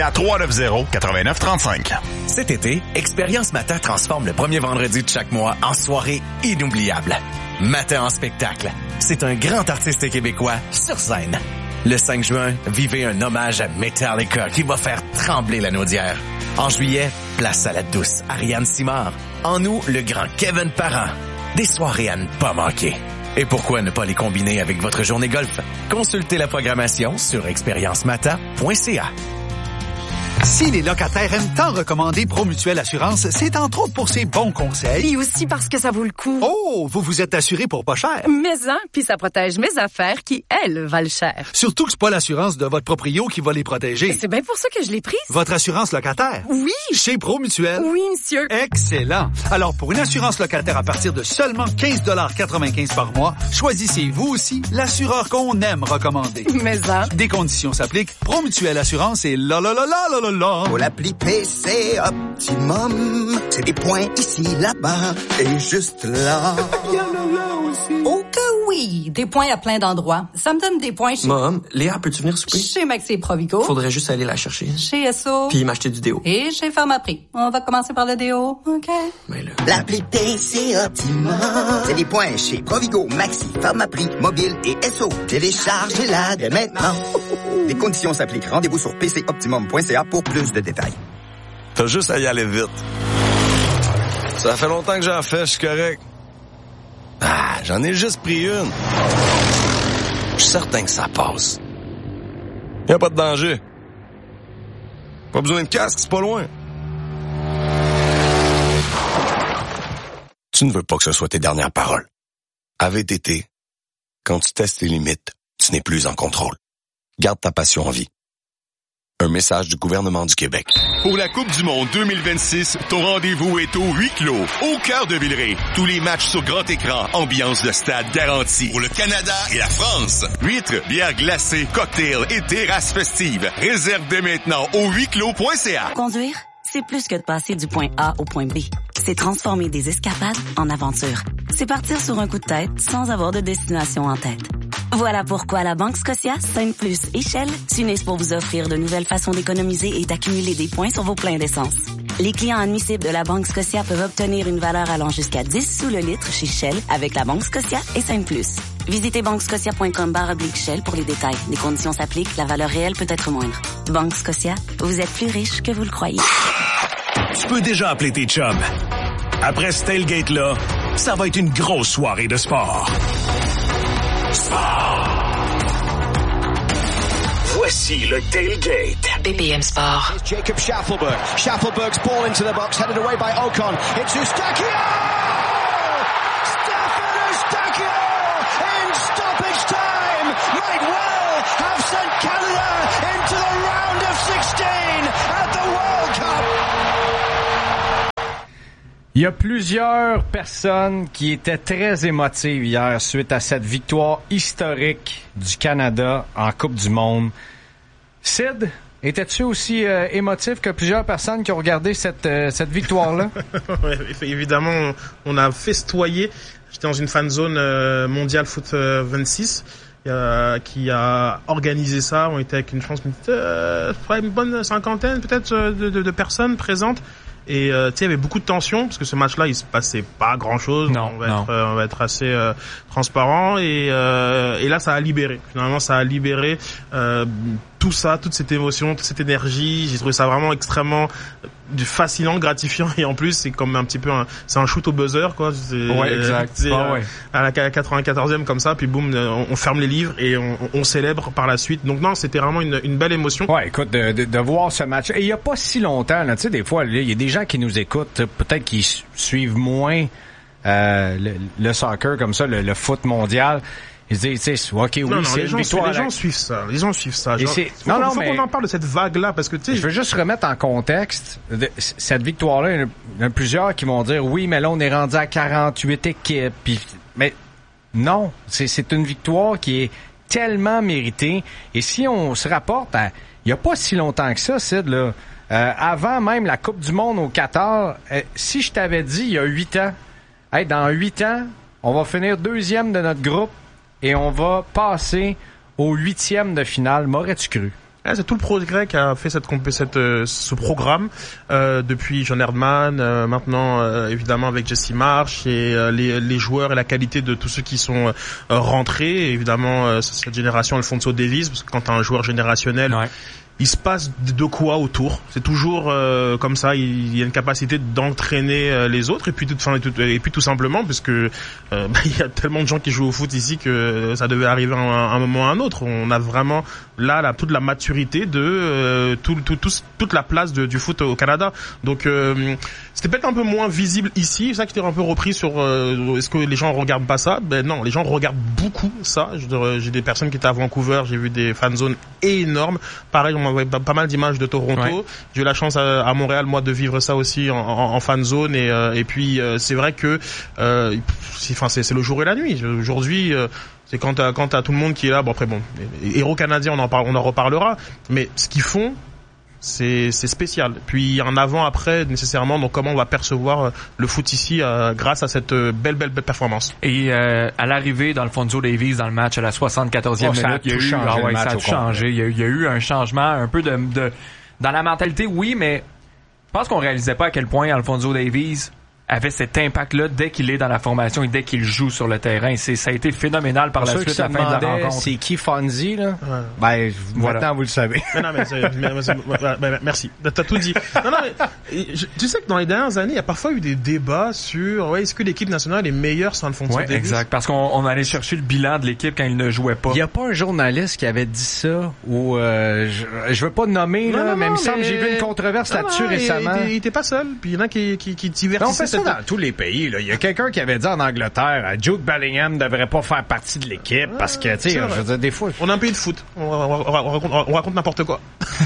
Speaker 12: 514-390-8935.
Speaker 15: Cet été, Expérience Matin transforme le premier vendredi de chaque mois en soirée inoubliable. Matin en spectacle. C'est un grand artiste québécois sur scène. Le 5 juin, vivez un hommage à Metallica qui va faire trembler la Naudière. En juillet, place à la douce Ariane Simard. En août, le grand Kevin Parent. Des soirées à ne pas manquer. Et pourquoi ne pas les combiner avec votre journée golf? Consultez la programmation sur expériencemata.ca.
Speaker 16: Si les locataires aiment tant recommander Promutuelle Assurance, c'est entre autres pour ses bons conseils.
Speaker 17: Et aussi parce que ça vaut le coup.
Speaker 16: Oh, vous vous êtes assuré pour pas cher.
Speaker 17: Mais puis ça protège mes affaires qui, elles, valent cher.
Speaker 16: Surtout que c'est pas l'assurance de votre proprio qui va les protéger.
Speaker 17: C'est bien pour ça que je l'ai prise.
Speaker 16: Votre assurance locataire?
Speaker 17: Oui.
Speaker 16: Chez Promutuelle?
Speaker 17: Oui, monsieur.
Speaker 16: Excellent. Alors, pour une assurance locataire à partir de seulement 15,95 $ par mois, choisissez vous aussi l'assureur qu'on aime recommander.
Speaker 17: Mais
Speaker 16: des conditions s'appliquent. Promutuelle Assurance et la.
Speaker 9: Pour l'appli PC Optimum, c'est des points ici, là-bas et juste là.
Speaker 10: Oh que oui! Des points à plein d'endroits. Ça me donne des points chez...
Speaker 11: Mom, Léa, peux-tu venir souper?
Speaker 10: Chez Maxi et Provigo.
Speaker 11: Faudrait juste aller la chercher.
Speaker 10: Chez Esso.
Speaker 11: Puis m'acheter du déo.
Speaker 10: Et chez Pharmaprix. On va commencer par le déo, OK?
Speaker 11: Mais là...
Speaker 9: L'appli PC Optimum, c'est des points chez Provigo, Maxi, Pharmaprix, Mobile et Esso. Téléchargez-la dès maintenant. Les conditions s'appliquent. Rendez-vous sur pcoptimum.ca pour plus de détails.
Speaker 18: T'as juste à y aller vite. Ça fait longtemps que j'en fais, je suis correct. J'en ai juste pris une. Je suis certain que ça passe. Y a pas de danger. Pas besoin de casque, c'est pas loin. Tu ne veux pas que ce soit tes dernières paroles. À VTT, quand tu testes tes limites, tu n'es plus en contrôle. Garde ta passion en vie. Un message du gouvernement du Québec.
Speaker 19: Pour la Coupe du Monde 2026, ton rendez-vous est au huis clos, au cœur de Villeray. Tous les matchs sur grand écran, ambiance de stade garantie. Pour le Canada et la France, huîtres, bières glacées, cocktails et terrasses festives. Réserve dès maintenant au huisclos.ca.
Speaker 8: Conduire, c'est plus que de passer du point A au point B. C'est transformer des escapades en aventures. C'est partir sur un coup de tête sans avoir de destination en tête. Voilà pourquoi la Banque Scotia, Sainte-Plus et Shell s'unissent pour vous offrir de nouvelles façons d'économiser et d'accumuler des points sur vos pleins d'essence. Les clients admissibles de la Banque Scotia peuvent obtenir une valeur allant jusqu'à 10 sous le litre chez Shell avec la Banque Scotia et Sainte-Plus. Visitez banquescotia.com/Shell pour les détails. Les conditions s'appliquent, la valeur réelle peut être moindre. Banque Scotia, vous êtes plus riche que vous le croyez.
Speaker 5: Tu peux déjà appeler tes chums. Après ce tailgate-là, ça va être une grosse soirée de sport. Voici le tailgate.
Speaker 20: BPM Sport.
Speaker 21: It's Jacob Schaffelberg. Schaffelberg's ball into the box, headed away by Ocon. It's Eustachio! Stefan Eustachio! In stoppage time! Might well have sent Canada into the round of 16 at the World Cup!
Speaker 1: Il y a plusieurs personnes qui étaient très émotives hier suite à cette victoire historique du Canada en Coupe du Monde. Sid, étais-tu aussi émotif que plusieurs personnes qui ont regardé cette victoire-là?
Speaker 22: Ouais, évidemment, on a festoyé. J'étais dans une fan zone mondial foot 26 qui a organisé ça. On était avec une bonne cinquantaine peut-être de personnes présentes. Et tu sais, il y avait beaucoup de tension parce que ce match-là, il se passait pas grand-chose. On va être assez transparent et là, ça a libéré. Finalement, ça a libéré tout ça, toute cette émotion, toute cette énergie. J'ai trouvé ça vraiment extrêmement fascinant, gratifiant et en plus, c'est comme un petit peu c'est un shoot au buzzer, quoi.
Speaker 2: Ouais, exact.
Speaker 22: À la 94e comme ça, puis boum, on ferme les livres et on célèbre par la suite. Donc non, c'était vraiment une belle émotion.
Speaker 1: Ouais, écoute, de voir ce match. Et il y a pas si longtemps, là, tu sais, des fois, il y a des gens qui nous écoutent, peut-être qui suivent moins le soccer comme ça, le foot mondial. Ils disent, tu sais, ok, oui,
Speaker 22: non,
Speaker 1: c'est une victoire.
Speaker 22: Les gens suivent ça. Les gens suivent ça. Genre,
Speaker 1: mais
Speaker 22: faut qu'on en parle de cette vague-là parce que tu sais.
Speaker 1: Je veux juste remettre en contexte cette victoire-là. Il y en a plusieurs qui vont dire, oui, mais là, on est rendu à 48 équipes. Mais non, c'est une victoire qui est tellement méritée. Et si on se rapporte à, il y a pas si longtemps que ça, Sid, là, avant même la Coupe du Monde au Qatar, si je t'avais dit il y a 8 ans, hey, dans 8 ans, on va finir 2e de notre groupe et on va passer au 8e de finale, m'aurais-tu cru?
Speaker 22: C'est tout le progrès qu'a fait ce programme depuis John Erdman, maintenant évidemment avec Jesse Marsh et les joueurs et la qualité de tous ceux qui sont rentrés. Évidemment, cette génération Alphonso Davies, parce que quand tu as un joueur générationnel, il se passe de quoi autour. C'est toujours comme ça. Il y a une capacité d'entraîner les autres et puis tout simplement parce que il y a tellement de gens qui jouent au foot ici que ça devait arriver à un moment ou à un autre. On a vraiment là toute la maturité de toute la place du foot au Canada. Donc c'était peut-être un peu moins visible ici. C'est ça que j'étais un peu repris sur est-ce que les gens regardent pas ça? Ben non, les gens regardent beaucoup ça. J'ai des personnes qui étaient à Vancouver, j'ai vu des fan zones énormes. Pareil, on m'envoyait pas mal d'images de Toronto. Ouais. J'ai eu la chance à Montréal, moi, de vivre ça aussi en fan zone et puis c'est vrai que c'est le jour et la nuit. Aujourd'hui, c'est quand t'as tout le monde qui est là. Bon après héros canadiens, on en reparlera. Mais ce qu'ils font, c'est spécial. Puis il y a un avant-après nécessairement. Donc comment on va percevoir le foot ici grâce à cette belle performance.
Speaker 2: Et à l'arrivée d'Alphonso Davies dans le match à la 74e minute, il y a ça a changé. Il y a eu un changement un peu de dans la mentalité, oui, mais je pense qu'on réalisait pas à quel point Alphonso Davies avait cet impact-là dès qu'il est dans la formation et dès qu'il joue sur le terrain. Ça a été phénoménal par la suite à la fin de la rencontre.
Speaker 1: C'est qui Fonzie, là? Ouais. Ben, maintenant, vous le savez.
Speaker 22: Merci. T'as tout dit. Non, mais tu sais que dans les dernières années, il y a parfois eu des débats sur est-ce que l'équipe nationale est meilleure sans Alphonso Davies?
Speaker 2: Exact. Parce qu'on allait chercher le bilan de l'équipe quand il ne jouait pas.
Speaker 1: Il n'y a pas un journaliste qui avait dit ça ou je veux pas nommer, mais il me semble que j'ai vu une controverse là-dessus récemment.
Speaker 22: Il était pas seul. Puis il y en a qui divertissaient.
Speaker 1: Dans tous les pays, là, il y a quelqu'un qui avait dit en Angleterre, Jude Bellingham devrait pas faire partie de l'équipe parce que, tu sais, je veux dire, des fois,
Speaker 22: on a un pays de foot, on raconte n'importe quoi.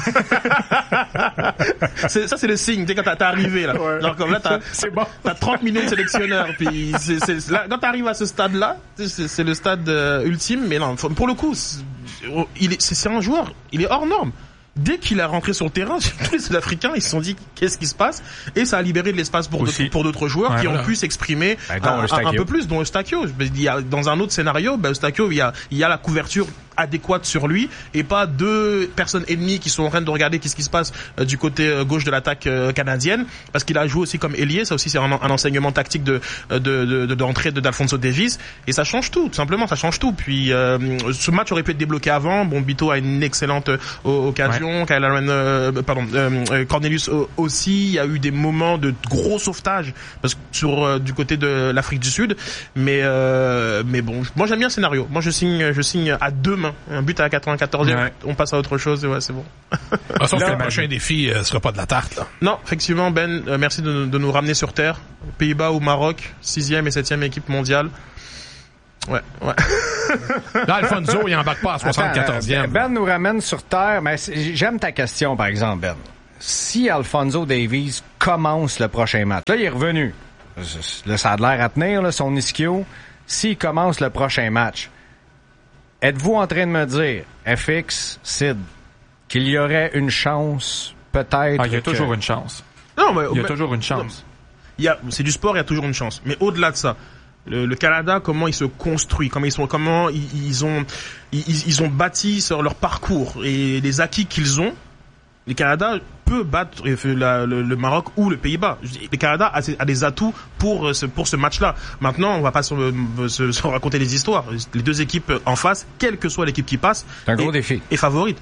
Speaker 22: Ça c'est le signe, tu sais, quand t'es arrivé là. Ouais. Genre comme là, t'as 30 millions de sélectionneurs, puis là, quand t'arrives à ce stade-là, c'est le stade ultime, mais non, pour le coup, c'est un joueur, il est hors norme. Dès qu'il est rentré sur le terrain, tous les Sud-Africains, ils se sont dit qu'est-ce qui se passe, et ça a libéré de l'espace pour d'autres joueurs qui ont pu s'exprimer un peu plus, dont Eustachio. Il y a, dans un autre scénario, Eustachio, il y a la couverture adéquate sur lui et pas 2 personnes ennemies qui sont en train de regarder qu'est-ce qui se passe du côté gauche de l'attaque canadienne, parce qu'il a joué aussi comme ailier. Ça aussi c'est un enseignement tactique d'entrée d'Alphonso Davies, et ça change tout simplement, ça change tout. Puis ce match aurait pu être débloqué avant. Bon, Bito a une excellente occasion, Cornelius aussi. Il y a eu des moments de gros sauvetage parce que du côté de l'Afrique du Sud, mais bon, moi j'aime bien le scénario. Moi je signe à 2 mains, un but à la 94e, on passe à autre chose et ouais, c'est bon.
Speaker 3: Sauf que le prochain défi sera pas de la tarte là.
Speaker 22: Non, effectivement Ben, merci de nous ramener sur terre. Pays-Bas ou Maroc, 6e et 7e équipe mondiale. Ouais.
Speaker 3: Là, Alfonso, il embarque pas à 74e.
Speaker 1: Ben nous ramène sur terre, mais j'aime ta question, par exemple, Ben. Si Alphonso Davies commence le prochain match, là, il est revenu. Là, ça a l'air à tenir, là, son ischio. S'il commence le prochain match, êtes-vous en train de me dire, FX, Sid, qu'il y aurait une chance, peut-être...
Speaker 2: il y a toujours une chance.
Speaker 22: Non, mais...
Speaker 2: Il y a toujours une chance.
Speaker 22: C'est du sport, il y a toujours une chance. Mais au-delà de ça, le Canada, comment il se construit, comment ils ont bâti sur leur parcours et les acquis qu'ils ont, le Canada peut battre le Maroc ou le Pays-Bas. Le Canada a des atouts pour ce match-là. Maintenant, on va pas se raconter des histoires. Les 2 équipes en face, quelle que soit l'équipe qui passe,
Speaker 1: c'est un gros défi.
Speaker 22: Est favorite.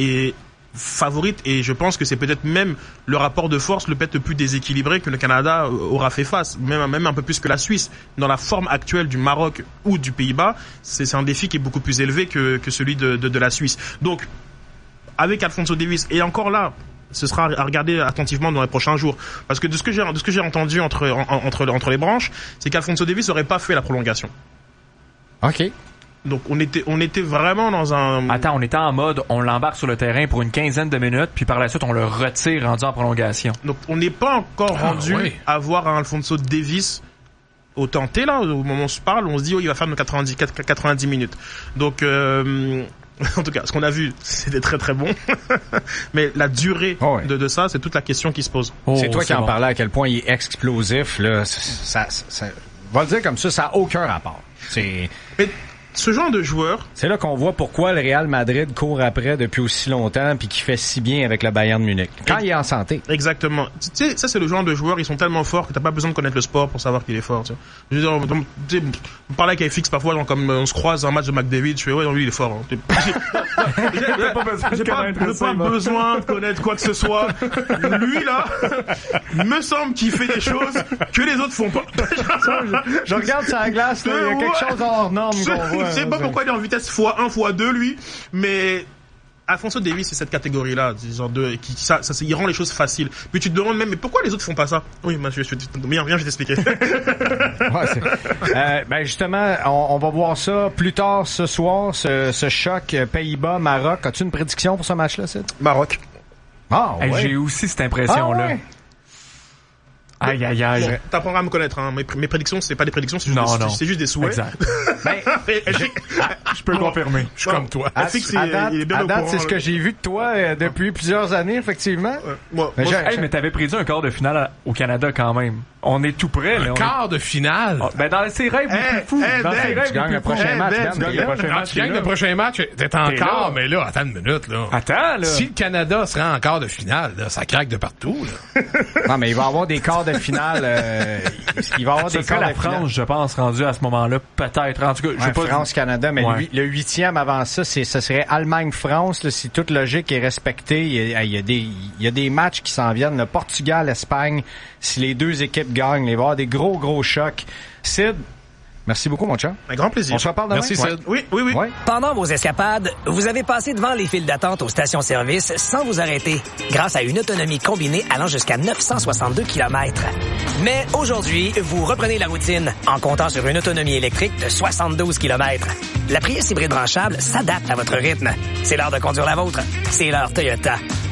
Speaker 22: Et je pense que c'est peut-être même le rapport de force le plus déséquilibré que le Canada aura fait face, même un peu plus que la Suisse. Dans la forme actuelle du Maroc ou du Pays-Bas, c'est un défi qui est beaucoup plus élevé que celui de la Suisse. Donc, avec Alphonso Davies, et encore là, ce sera à regarder attentivement dans les prochains jours, parce que de ce que j'ai entendu entre les branches, c'est qu'Alphonso Davies n'aurait pas fait la prolongation.
Speaker 1: OK.
Speaker 22: Donc on était vraiment dans un...
Speaker 2: Attends, on était en mode, on l'embarque sur le terrain pour une 15aine de minutes, puis par la suite on le retire rendu en prolongation.
Speaker 22: Donc on n'est pas encore rendu à voir un Alphonso Davies au tenté là, au moment où on se parle, on se dit il va faire nos 90 minutes. Donc en tout cas, ce qu'on a vu, c'était très très bon. Mais la durée de ça, c'est toute la question qui se pose.
Speaker 1: C'est toi qui en parlais à quel point il est explosif là. Ça va le dire comme ça n'a aucun rapport.
Speaker 22: Mais ce genre de joueur...
Speaker 1: C'est là qu'on voit pourquoi le Real Madrid court après depuis aussi longtemps puis qui fait si bien avec le Bayern de Munich. Quand il est en santé.
Speaker 22: Exactement. Tu sais, ça c'est le genre de joueur, ils sont tellement forts que t'as pas besoin de connaître le sport pour savoir qu'il est fort. Tu sais. Je veux dire, on parlait avec FX parfois, genre, comme on se croise dans un match de McDavid, je fais lui il est fort. Hein. J'ai pas besoin de connaître quoi que ce soit. Lui là, il me semble qu'il fait des choses que les autres font pas.
Speaker 1: Je regarde sur la glace, là, il y a quelque chose hors norme qu'on voit.
Speaker 22: Je sais pas pourquoi il est en vitesse x1, x2 lui, mais Alphonso Davies c'est cette catégorie-là, genre il rend les choses faciles. Puis tu te demandes même, mais pourquoi les autres font pas ça? Oui, viens, je vais t'expliquer.
Speaker 1: Justement, on va voir ça plus tard ce soir, ce choc Pays-Bas-Maroc. As-tu une prédiction pour ce match-là, Sid?
Speaker 22: Maroc.
Speaker 1: Ah, ouais.
Speaker 2: J'ai aussi cette impression-là.
Speaker 1: Ah, ouais.
Speaker 2: Aïe.
Speaker 22: Bon, t'apprendras à me connaître, hein. Mes prédictions, c'est pas des prédictions, c'est juste des souhaits.
Speaker 2: Exact. Je peux confirmer.
Speaker 3: Je suis comme toi.
Speaker 1: À date, c'est ce que j'ai vu de toi depuis plusieurs années, effectivement.
Speaker 2: Mais t'avais prédit un quart de finale au Canada quand même. On est tout près, là.
Speaker 3: Un quart de finale?
Speaker 2: Dans ses rêves les plus fous.
Speaker 1: Tu gagnes le prochain match.
Speaker 3: Tu gagnes le prochain match, t'es en quart, mais là, attends une minute, là.
Speaker 2: Attends, là.
Speaker 3: Si le Canada se rend en quart de finale, là, ça craque de partout, là.
Speaker 1: Non, mais il va y avoir des quarts de finale. Il va y avoir des quarts de
Speaker 2: la France, je pense, rendu à ce moment-là, peut-être. En tout cas, je sais pas.
Speaker 1: France-Canada, mais le 8e avant ça, ce serait Allemagne-France, là, si toute logique est respectée. Il y a des matchs qui s'en viennent. Le Portugal-Espagne, si les 2 équipes gagnent, il va y avoir des gros chocs. Sid, merci beaucoup, mon chat.
Speaker 22: Un grand plaisir.
Speaker 1: On se reparle demain.
Speaker 3: Merci, Sid.
Speaker 22: Oui.
Speaker 1: Ouais.
Speaker 4: Pendant vos escapades, vous avez passé devant les files d'attente aux stations-service sans vous arrêter, grâce à une autonomie combinée allant jusqu'à 962 km. Mais aujourd'hui, vous reprenez la routine en comptant sur une autonomie électrique de 72 km. La Prius hybride branchable s'adapte à votre rythme. C'est l'heure de conduire la vôtre. C'est l'heure Toyota.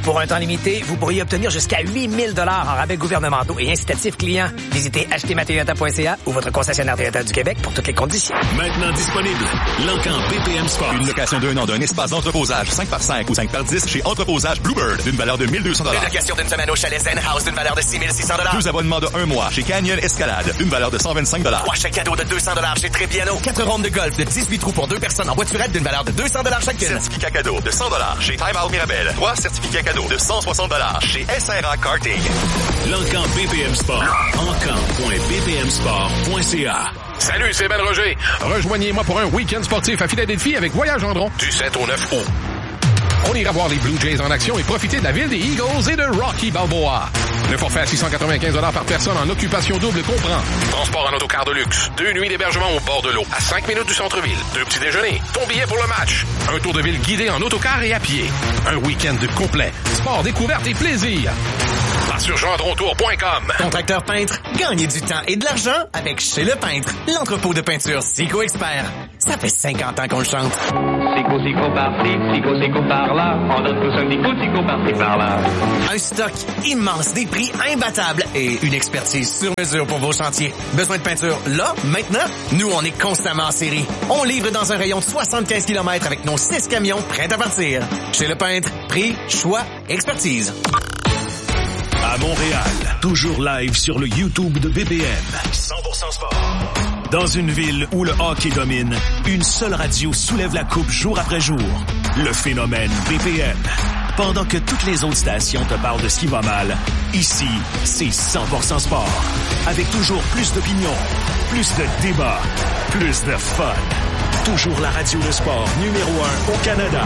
Speaker 4: Pour un temps limité, vous pourriez obtenir jusqu'à 8 000 $ en rabais gouvernementaux et incitatifs clients. Visitez achetezmatoyota.ca ou votre concessionnaire Toyota du Québec pour toutes les conditions.
Speaker 5: Maintenant disponible, L'Encan BPM Sport. Une location d'1 an d'un espace d'entreposage 5x5 ou 5x10 chez Entreposage Bluebird d'une valeur de 1 200 $.
Speaker 15: Une location d'une semaine au chalet Zen House d'une valeur de 6 600 $.
Speaker 5: 2 abonnements de 1 mois chez Canyon Escalade d'une valeur de 125 $.
Speaker 15: 3 chèques cadeaux de 200 $ chez Trépiano. 4 rondes de golf de 18 trous pour 2 personnes en voiturette d'une valeur de 200 $ chacune.
Speaker 5: Certificat cadeau de 100 $ chez Time Out Mirabel. 3 certificats cadeaux de 160 $ chez SRA Karting.
Speaker 21: L'Encan BPM Sport. Encan.bpmsport.ca.
Speaker 3: Salut, c'est Ben Roger. Rejoignez-moi pour un week-end sportif à Philadelphie avec Voyage Gendron du 7 au 9 août. On ira voir les Blue Jays en action et profiter de la ville des Eagles et de Rocky Balboa. Le forfait à 695 $ par personne en occupation double comprend transport en autocar de luxe, 2 nuits d'hébergement au bord de l'eau, à 5 minutes du centre-ville, 2 petits déjeuners, ton billet pour le match, un tour de ville guidé en autocar et à pied, un week-end complet, sport, découverte et plaisir. Sur gendrontour.com.
Speaker 15: Contracteur peintre, gagnez du temps et de l'argent avec Chez Le Peintre, l'entrepôt de peinture Sico Expert. Ça fait 50 ans qu'on le chante.
Speaker 7: Sico par-ci, Sico par-là. On donne tous un Sico par-ci par-là.
Speaker 15: Un stock immense, des prix imbattables et une expertise sur mesure pour vos chantiers. Besoin de peinture là, maintenant? Nous, on est constamment en série. On livre dans un rayon de 75 km avec nos 6 camions prêts à partir. Chez Le Peintre, prix, choix, expertise.
Speaker 21: À Montréal, toujours live sur le YouTube de BPM.
Speaker 5: 100% sport.
Speaker 21: Dans une ville où le hockey domine, une seule radio soulève la coupe jour après jour. Le phénomène BPM. Pendant que toutes les autres stations te parlent de ce qui va mal, ici, c'est 100% sport. Avec toujours plus d'opinions, plus de débats, plus de fun. Toujours la radio de sport numéro 1 au Canada.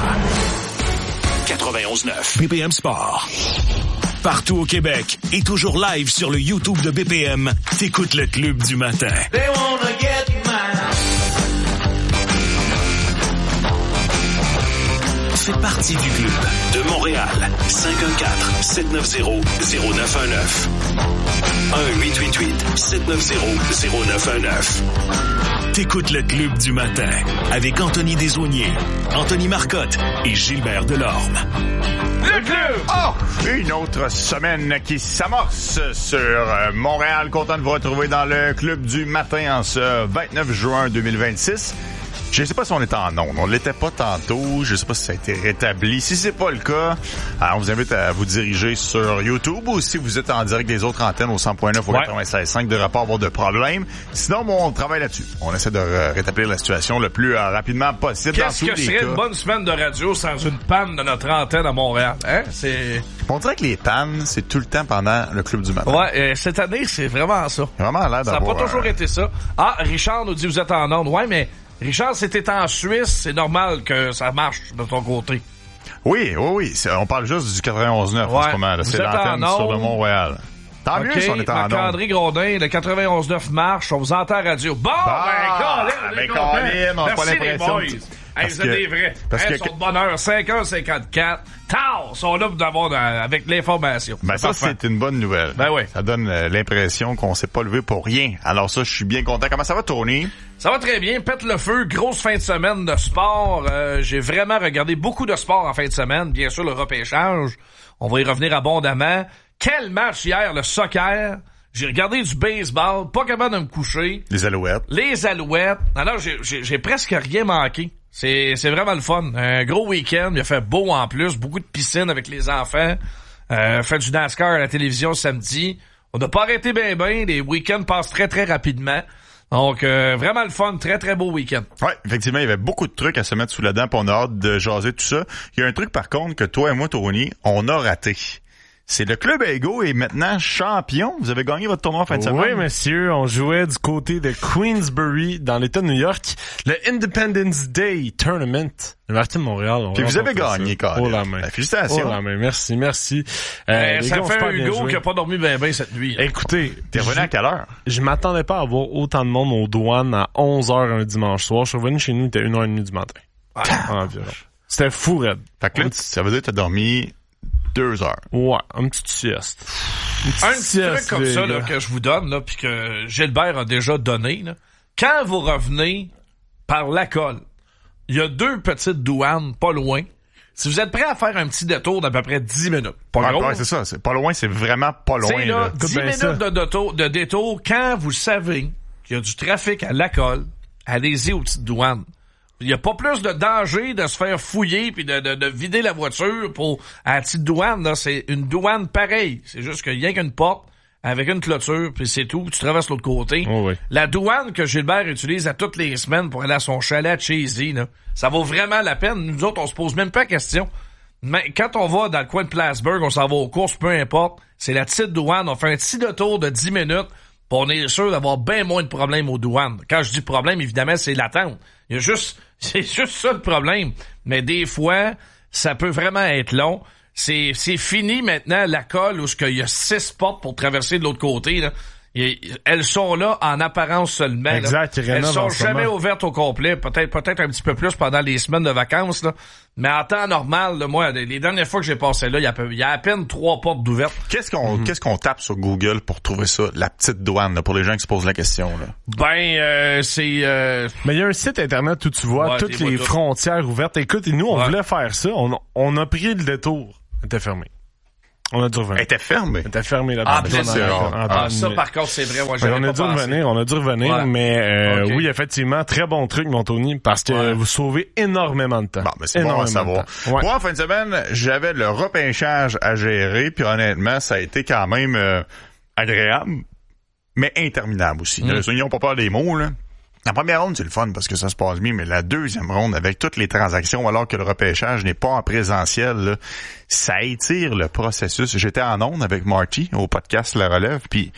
Speaker 21: 91.9 BPM Sport. Partout au Québec et toujours live sur le YouTube de BPM, t'écoutes le Club du matin. They wanna get Fais partie du club de Montréal. 514-790-0919. 1-888-790-0919. T'écoutes le Club du matin avec Anthony Desaulniers, Anthony Marcotte et Gilbert Delorme.
Speaker 12: Le club! Oh! Une autre semaine qui s'amorce sur Montréal. Content de vous retrouver dans le Club du matin en ce 29 juin 2026. Je sais pas si on est en ondes. On l'était pas tantôt. Je sais pas si ça a été rétabli. Si c'est pas le cas, on vous invite à vous diriger sur YouTube ou si vous êtes en direct des autres antennes au 100.9 ou 96.5 de rapport avoir de problème. Sinon, on travaille là-dessus. On essaie de rétablir la situation le plus rapidement possible.
Speaker 2: Qu'est-ce que serait une bonne semaine de radio sans une panne de notre antenne à Montréal? Hein?
Speaker 12: On dirait que les pannes, c'est tout le temps pendant le Club du matin.
Speaker 2: Ouais, cette année, c'est vraiment ça.
Speaker 12: Vraiment l'air d'avoir...
Speaker 2: Ça n'a pas toujours été ça. Ah, Richard nous dit vous êtes en ondes. Ouais, mais Richard, si t'es en Suisse, c'est normal que ça marche de ton côté.
Speaker 12: Oui. On parle juste du 91.9 en ce moment. Là. C'est l'antenne sur le Mont-Royal. Tant mieux si on est en ondes.
Speaker 2: Marc-André Grondin, le 91.9 marche, on vous entend à radio. Bon, Colin,
Speaker 12: on n'a pas l'impression...
Speaker 2: Hey, vous êtes des vrais. Ils sont de bonne heure. 5h54. Ils sont là pour avec l'information.
Speaker 12: Ben ça, c'est une bonne nouvelle.
Speaker 2: Ben oui.
Speaker 12: Ça donne l'impression qu'on s'est pas levé pour rien. Alors ça, je suis bien content. Comment ça va, Tony?
Speaker 2: Ça va très bien. Pète le feu. Grosse fin de semaine de sport. J'ai vraiment regardé beaucoup de sport en fin de semaine. Bien sûr, le repêchage. On va y revenir abondamment. Quel match hier, le soccer. J'ai regardé du baseball. Pas capable de me coucher.
Speaker 12: Les Alouettes.
Speaker 2: Alors, j'ai presque rien manqué. C'est vraiment le fun. Un gros week-end. Il a fait beau en plus. Beaucoup de piscines avec les enfants. Fait du NASCAR à la télévision samedi. On n'a pas arrêté ben. Les week-ends passent très, très rapidement. Donc, vraiment le fun. Très, très beau week-end.
Speaker 12: Ouais, effectivement, il y avait beaucoup de trucs à se mettre sous la dent. Puis on a hâte de jaser tout ça. Il y a un truc, par contre, que toi et moi, Tony, on a raté. C'est le Club Ego est maintenant champion. Vous avez gagné votre tournoi en fin de semaine.
Speaker 22: Oui, monsieur. On jouait du côté de Queensbury, dans l'État de New York. Le Independence Day Tournament. Le Martin de Montréal.
Speaker 12: Puis vous avez gagné, Colin.
Speaker 22: Oh la main.
Speaker 12: Félicitations.
Speaker 22: Oh la main. Merci.
Speaker 2: Ça fait un Hugo qui a pas dormi ben cette nuit. Là.
Speaker 22: Écoutez.
Speaker 12: T'es revenu à quelle heure?
Speaker 22: Je m'attendais pas à avoir autant de monde aux douanes à 11h un dimanche soir. Je suis revenu chez nous, il était 1h30 du matin. Environ. C'était fou, raide.
Speaker 12: Fait que là, ça veut dire que t'as dormi 2 heures.
Speaker 22: Ouais, une petite sieste.
Speaker 2: Un petit truc comme ça là, que je vous donne, là, puis que Gilbert a déjà donné. Là. Quand vous revenez par la colle, il y a 2 petites douanes pas loin.
Speaker 6: Si vous êtes prêt à faire un petit détour d'à peu près 10 minutes, pas gros.
Speaker 12: Ouais, c'est ça. C'est pas loin, c'est vraiment pas loin.
Speaker 6: C'est là, 10 minutes de détour quand vous savez qu'il y a du trafic à Lacolle, allez-y aux petites douanes. Il y a pas plus de danger de se faire fouiller puis de vider la voiture à la petite douane, là. C'est une douane pareille. C'est juste qu'il y a qu'une porte avec une clôture, puis c'est tout. Tu traverses l'autre côté.
Speaker 3: Oh oui.
Speaker 6: La douane que Gilbert utilise à toutes les semaines pour aller à son chalet à Cheesy, là, ça vaut vraiment la peine. Nous autres, on se pose même pas la question. Mais quand on va dans le coin de Plattsburgh, on s'en va aux courses, peu importe, c'est la petite douane. On fait un petit détour de 10 minutes, puis on est sûr d'avoir bien moins de problèmes aux douanes. Quand je dis problème, évidemment, c'est l'attente. C'est juste ça le problème. Mais des fois, ça peut vraiment être long. C'est fini maintenant, la colle, où il y a 6 portes pour traverser de l'autre côté, là. Elles sont là en apparence seulement.
Speaker 3: Exact,
Speaker 6: elles sont jamais ouvertes au complet. Peut-être un petit peu plus pendant les semaines de vacances, là. Mais en temps normal, là, moi, les dernières fois que j'ai passé là, il y a à peine 3 portes d'ouvertes.
Speaker 12: Qu'est-ce qu'on tape sur Google pour trouver ça, la petite douane, là, pour les gens qui se posent la question, là?
Speaker 6: Mais
Speaker 3: il y a un site internet où tu vois toutes les frontières ouvertes. Écoute, nous, on voulait faire ça. On a pris le détour. Elle était fermée. On a dû revenir.
Speaker 12: Elle était fermée?
Speaker 3: Elle était fermée
Speaker 6: là-bas. Ça, par contre, c'est vrai. Moi,
Speaker 3: on a dû revenir, mais okay. Oui, effectivement, très bon truc, mon Tony, parce que vous sauvez énormément de temps.
Speaker 12: Bon, mais c'est bon à savoir. Ouais. Moi, en fin de semaine, j'avais le repêchage à gérer, puis honnêtement, ça a été quand même agréable, mais interminable aussi. N'ayons pas peur des mots, là. La première ronde, c'est le fun parce que ça se passe bien, mais la deuxième ronde, avec toutes les transactions, alors que le repêchage n'est pas en présentiel, là, ça étire le processus. J'étais en onde avec Marty au podcast La Relève, puis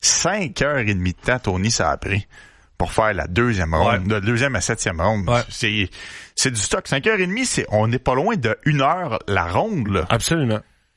Speaker 12: 5h30 de temps, Tony, ça a pris pour faire la deuxième ronde, de deuxième à septième ronde. Ouais. C'est du stock. 5h30, on n'est pas loin de 1 heure la ronde, là.
Speaker 3: Absolument.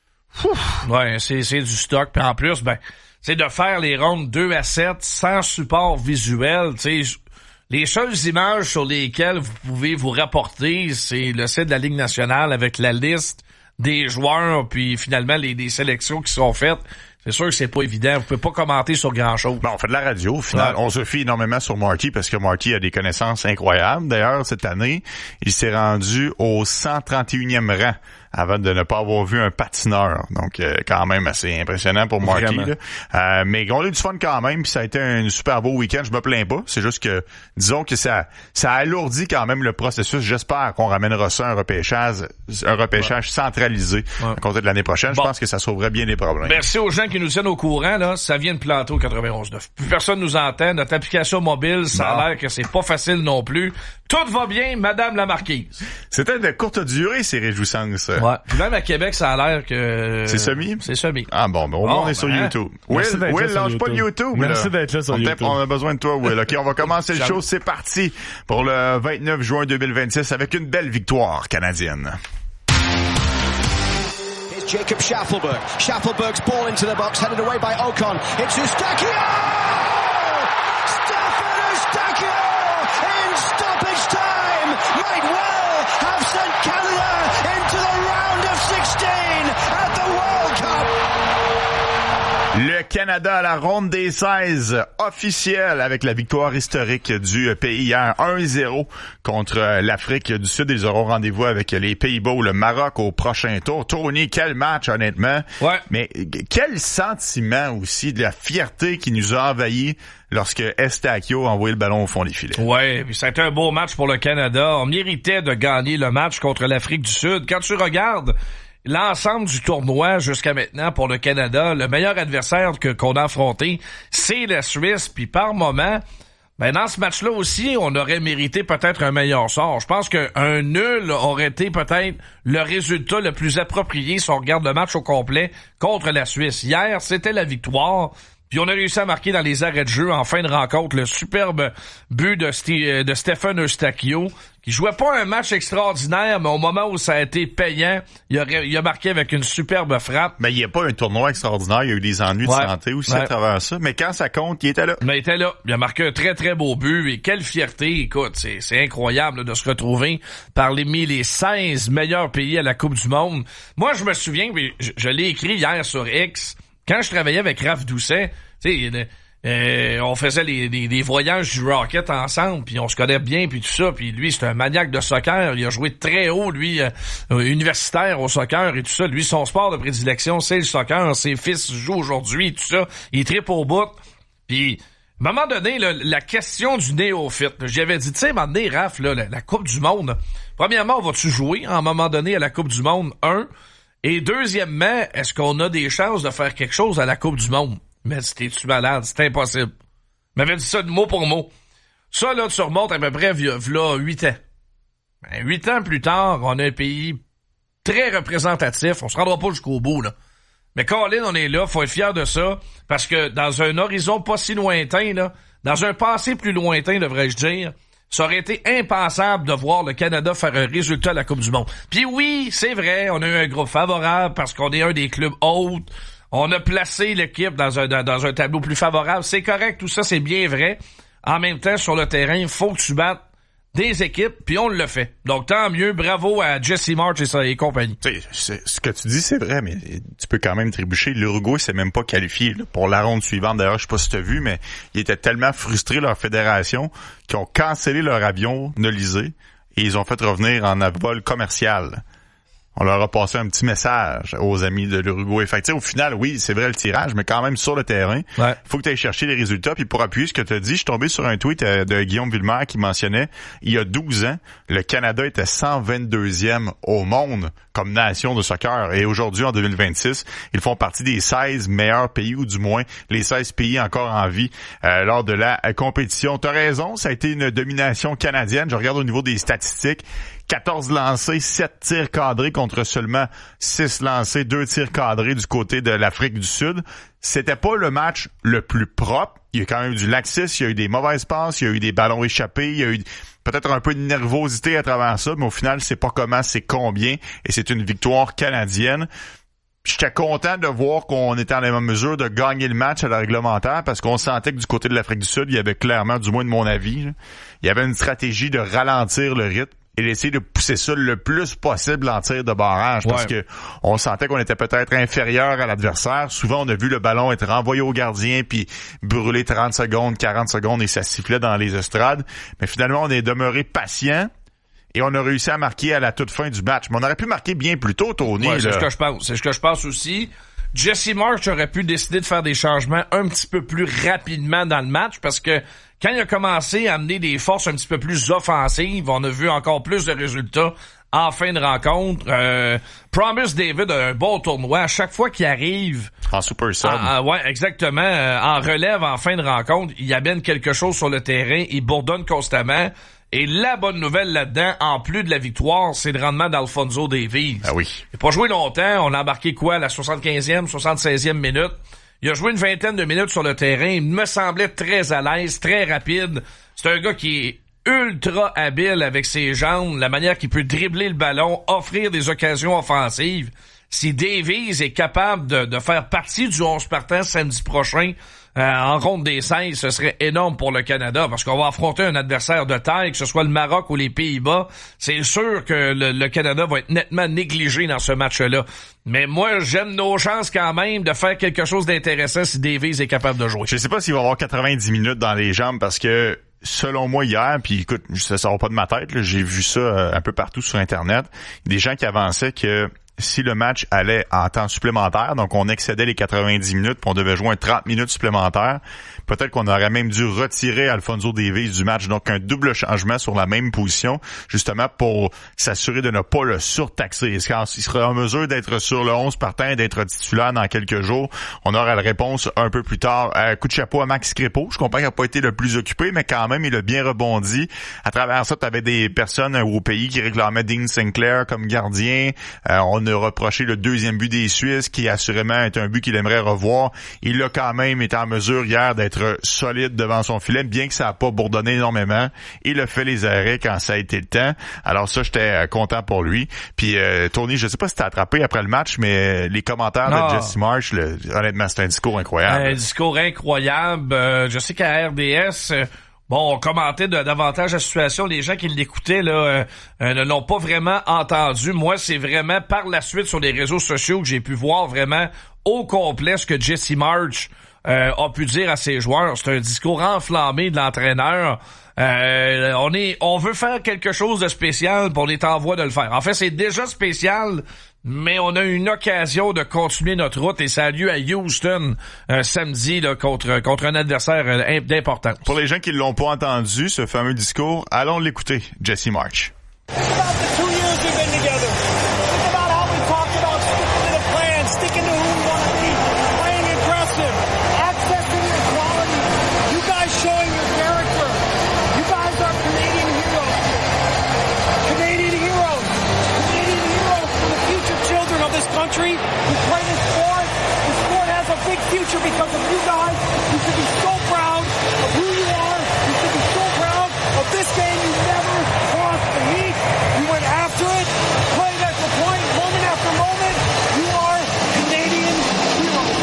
Speaker 6: Ouais, c'est du stock. Puis en plus, c'est de faire les rondes 2 à 7 sans support visuel, tu sais. Les seules images sur lesquelles vous pouvez vous rapporter, c'est le site de la Ligue nationale avec la liste des joueurs, puis finalement les sélections qui sont faites. C'est sûr que c'est pas évident. Vous pouvez pas commenter sur grand-chose.
Speaker 12: Bon, on fait de la radio. Au final, on se fie énormément sur Marty parce que Marty a des connaissances incroyables. D'ailleurs, cette année, il s'est rendu au 131e rang avant de ne pas avoir vu un patineur. Donc, quand même assez impressionnant pour Marty. Là. Mais on a eu du fun quand même, puis ça a été un super beau week-end. Je me plains pas. C'est juste que, disons que ça alourdit quand même le processus. J'espère qu'on ramènera ça un repêchage centralisé à compter de l'année prochaine. Je pense que ça sauverait bien les problèmes.
Speaker 6: Merci aux gens qui nous tiennent au courant. Là, ça vient de planter au 91.9. Plus personne nous entend. Notre application mobile, ça a l'air que c'est pas facile non plus. Tout va bien, Madame la Marquise.
Speaker 12: C'était de courte durée, ces réjouissances.
Speaker 6: Ouais. Puis même à Québec, ça a l'air que...
Speaker 12: C'est semi?
Speaker 6: C'est semi.
Speaker 12: Ah bon, au moins on est sur YouTube. Will, lâche pas le YouTube.
Speaker 3: Merci d'être là sur YouTube.
Speaker 12: On a besoin de toi, Will. OK, on va commencer le show. C'est parti pour le 29 juin 2026 avec une belle victoire canadienne.
Speaker 20: Here's Jacob Schaffelberg. Schaffelberg's ball into the box, headed away by Ocon. It's Eustáquio! Stefan Eustáquio! In stoppage time! Might well have sent Canada into the round of 16 at the World Cup!
Speaker 12: Le Canada à la ronde des 16 officielle avec la victoire historique du pays hier 1-0 contre l'Afrique du Sud. Ils auront rendez-vous avec les Pays-Bas ou le Maroc au prochain tour. Tony, quel match honnêtement.
Speaker 6: Ouais.
Speaker 12: Mais quel sentiment aussi de la fierté qui nous a envahi lorsque Eustáquio a envoyé le ballon au fond des filets.
Speaker 6: Ouais, puis ça a été un beau match pour le Canada. On méritait de gagner le match contre l'Afrique du Sud. Quand tu regardes l'ensemble du tournoi jusqu'à maintenant pour le Canada, le meilleur adversaire qu'on a affronté, c'est la Suisse. Puis par moment, dans ce match-là aussi, on aurait mérité peut-être un meilleur sort. Je pense qu'un nul aurait été peut-être le résultat le plus approprié si on regarde le match au complet contre la Suisse. Hier, c'était la victoire. Puis on a réussi à marquer dans les arrêts de jeu en fin de rencontre le superbe but de Stefan Eustáquio, qui jouait pas un match extraordinaire, mais au moment où ça a été payant, il a marqué avec une superbe frappe.
Speaker 12: Mais il n'y a pas un tournoi extraordinaire, il y a eu des ennuis de santé aussi à travers ça, mais quand ça compte, il était là.
Speaker 6: Mais il était là, il a marqué un très très beau but, et quelle fierté, écoute, c'est incroyable là, de se retrouver parmi les 16 meilleurs pays à la Coupe du Monde. Moi, je me souviens, je l'ai écrit hier sur X, quand je travaillais avec Raph Doucet, tu sais, On faisait des voyages du Rocket ensemble, puis on se connaît bien, puis tout ça. Puis lui, c'est un maniaque de soccer. Il a joué très haut, lui, universitaire au soccer et tout ça. Lui, son sport de prédilection, c'est le soccer. Ses fils jouent aujourd'hui, tout ça. Il trippe au bout. Puis, à un moment donné, là, la question du néophyte, j'y avais dit, tu sais, à un moment donné, Raph, là, la Coupe du Monde, premièrement, vas-tu jouer à un moment donné à la Coupe du Monde, 1? Et deuxièmement, est-ce qu'on a des chances de faire quelque chose à la Coupe du Monde? Mais t'es-tu malade? C'est impossible. Il m'avait dit ça mot pour mot. Ça, là, tu remontes à peu près v'là 8 ans. 8 ans plus tard, on a un pays très représentatif. On se rendra pas jusqu'au bout, là. Mais Colin, on est là, faut être fier de ça, parce que dans un horizon pas si lointain, là, dans un passé plus lointain, devrais-je dire, ça aurait été impensable de voir le Canada faire un résultat à la Coupe du Monde. Puis oui, c'est vrai, on a eu un groupe favorable parce qu'on est un des clubs hôtes. On a placé l'équipe dans un tableau plus favorable. C'est correct, tout ça, c'est bien vrai. En même temps, sur le terrain, il faut que tu battes des équipes, puis on le fait. Donc, tant mieux. Bravo à Jesse March et compagnie.
Speaker 12: Ce que tu dis, c'est vrai, mais tu peux quand même trébucher. L'Uruguay s'est même pas qualifié là, pour la ronde suivante. D'ailleurs, je sais pas si tu as vu, mais ils étaient tellement frustrés, leur fédération, qu'ils ont cancellé leur avion Nolisé et ils ont fait revenir en vol commercial. On leur a passé un petit message aux amis de l'Uruguay. Fait que, au final, oui, c'est vrai le tirage, mais quand même sur le terrain, faut que tu ailles chercher les résultats. Puis pour appuyer ce que tu as dit, je suis tombé sur un tweet de Guillaume Villemer qui mentionnait, il y a 12 ans, le Canada était 122e au monde comme nation de soccer. Et aujourd'hui, en 2026, ils font partie des 16 meilleurs pays, ou du moins les 16 pays encore en vie lors de la compétition. T'as raison, ça a été une domination canadienne. Je regarde au niveau des statistiques. 14 lancés, 7 tirs cadrés contre seulement 6 lancés, 2 tirs cadrés du côté de l'Afrique du Sud. C'était pas le match le plus propre. Il y a quand même eu du laxisme, il y a eu des mauvaises passes, il y a eu des ballons échappés, il y a eu peut-être un peu de nervosité à travers ça, mais au final, c'est pas comment, c'est combien, et c'est une victoire canadienne. J'étais content de voir qu'on était en la même mesure de gagner le match à la réglementaire parce qu'on sentait que du côté de l'Afrique du Sud, il y avait clairement, du moins de mon avis, il y avait une stratégie de ralentir le rythme et d'essayer de pousser ça le plus possible en tir de barrage parce que on sentait qu'on était peut-être inférieur à l'adversaire. Souvent, on a vu le ballon être renvoyé au gardien puis brûler 30 secondes, 40 secondes et ça sifflait dans les estrades. Mais finalement, on est demeuré patient. Et on a réussi à marquer à la toute fin du match. Mais on aurait pu marquer bien plus tôt, Tony.
Speaker 6: Ouais, c'est ce que je pense. C'est ce que je pense aussi. Jesse March aurait pu décider de faire des changements un petit peu plus rapidement dans le match parce que quand il a commencé à amener des forces un petit peu plus offensives, on a vu encore plus de résultats en fin de rencontre. Promise David a un bon tournoi. À chaque fois qu'il arrive...
Speaker 12: En super sub.
Speaker 6: Ouais, exactement. En relève en fin de rencontre, il amène quelque chose sur le terrain. Il bourdonne constamment. Et la bonne nouvelle là-dedans, en plus de la victoire, c'est le rendement d'Alfonso Davies.
Speaker 12: Ah oui.
Speaker 6: Il n'a pas joué longtemps. On a embarqué quoi, la 75e, 76e minute. Il a joué une vingtaine de minutes sur le terrain. Il me semblait très à l'aise, très rapide. C'est un gars qui est ultra habile avec ses jambes, la manière qu'il peut dribbler le ballon, offrir des occasions offensives. Si Davies est capable de faire partie du 11 partant samedi prochain, en ronde des 16, ce serait énorme pour le Canada parce qu'on va affronter un adversaire de taille, que ce soit le Maroc ou les Pays-Bas. C'est sûr que le Canada va être nettement négligé dans ce match-là. Mais moi, j'aime nos chances quand même de faire quelque chose d'intéressant si Davies est capable de jouer.
Speaker 12: Je sais pas s'il va avoir 90 minutes dans les jambes parce que selon moi hier, puis écoute, ça sort pas de ma tête, là, j'ai vu ça un peu partout sur Internet, il y a des gens qui avançaient que si le match allait en temps supplémentaire, donc on excédait les 90 minutes, puis on devait jouer un 30 minutes supplémentaires, peut-être qu'on aurait même dû retirer Alfonso Davies du match, donc un double changement sur la même position, justement pour s'assurer de ne pas le surtaxer. Est-ce qu'il sera en mesure d'être sur le 11 partant et d'être titulaire dans quelques jours? On aura la réponse un peu plus tard. Coup de chapeau à Max Crépeau. Je comprends qu'il n'a pas été le plus occupé, mais quand même, il a bien rebondi. À travers ça, tu avais des personnes au pays qui réclamaient Dean Sinclair comme gardien. On a reproché le deuxième but des Suisses, qui assurément est un but qu'il aimerait revoir. Il a quand même été en mesure hier d'être solide devant son filet, bien que ça n'a pas bourdonné énormément. Il a fait les arrêts quand ça a été le temps. Alors ça, j'étais content pour lui. Puis Tony, je sais pas si t'as attrapé après le match, mais les commentaires de Jesse March, honnêtement, c'est un discours incroyable.
Speaker 6: Un discours incroyable. Je sais qu'à RDS... on commentait davantage la situation. Les gens qui l'écoutaient là ne l'ont pas vraiment entendu. Moi, c'est vraiment par la suite sur les réseaux sociaux que j'ai pu voir vraiment au complet ce que Jesse March a pu dire à ses joueurs. C'est un discours enflammé de l'entraîneur. On veut faire quelque chose de spécial, puis on est en voie de le faire. En fait, c'est déjà spécial, mais on a une occasion de continuer notre route et ça a lieu à Houston samedi là, contre un adversaire d'importance.
Speaker 12: Pour les gens qui l'ont pas entendu, ce fameux discours, allons l'écouter. Jesse March.
Speaker 20: Country, who play this sport. The sport has a big future because of you guys. You should be so proud of who you are. You should be so proud of this game. You never lost the heat. You went after it, played at the point, moment after moment. You are Canadian heroes.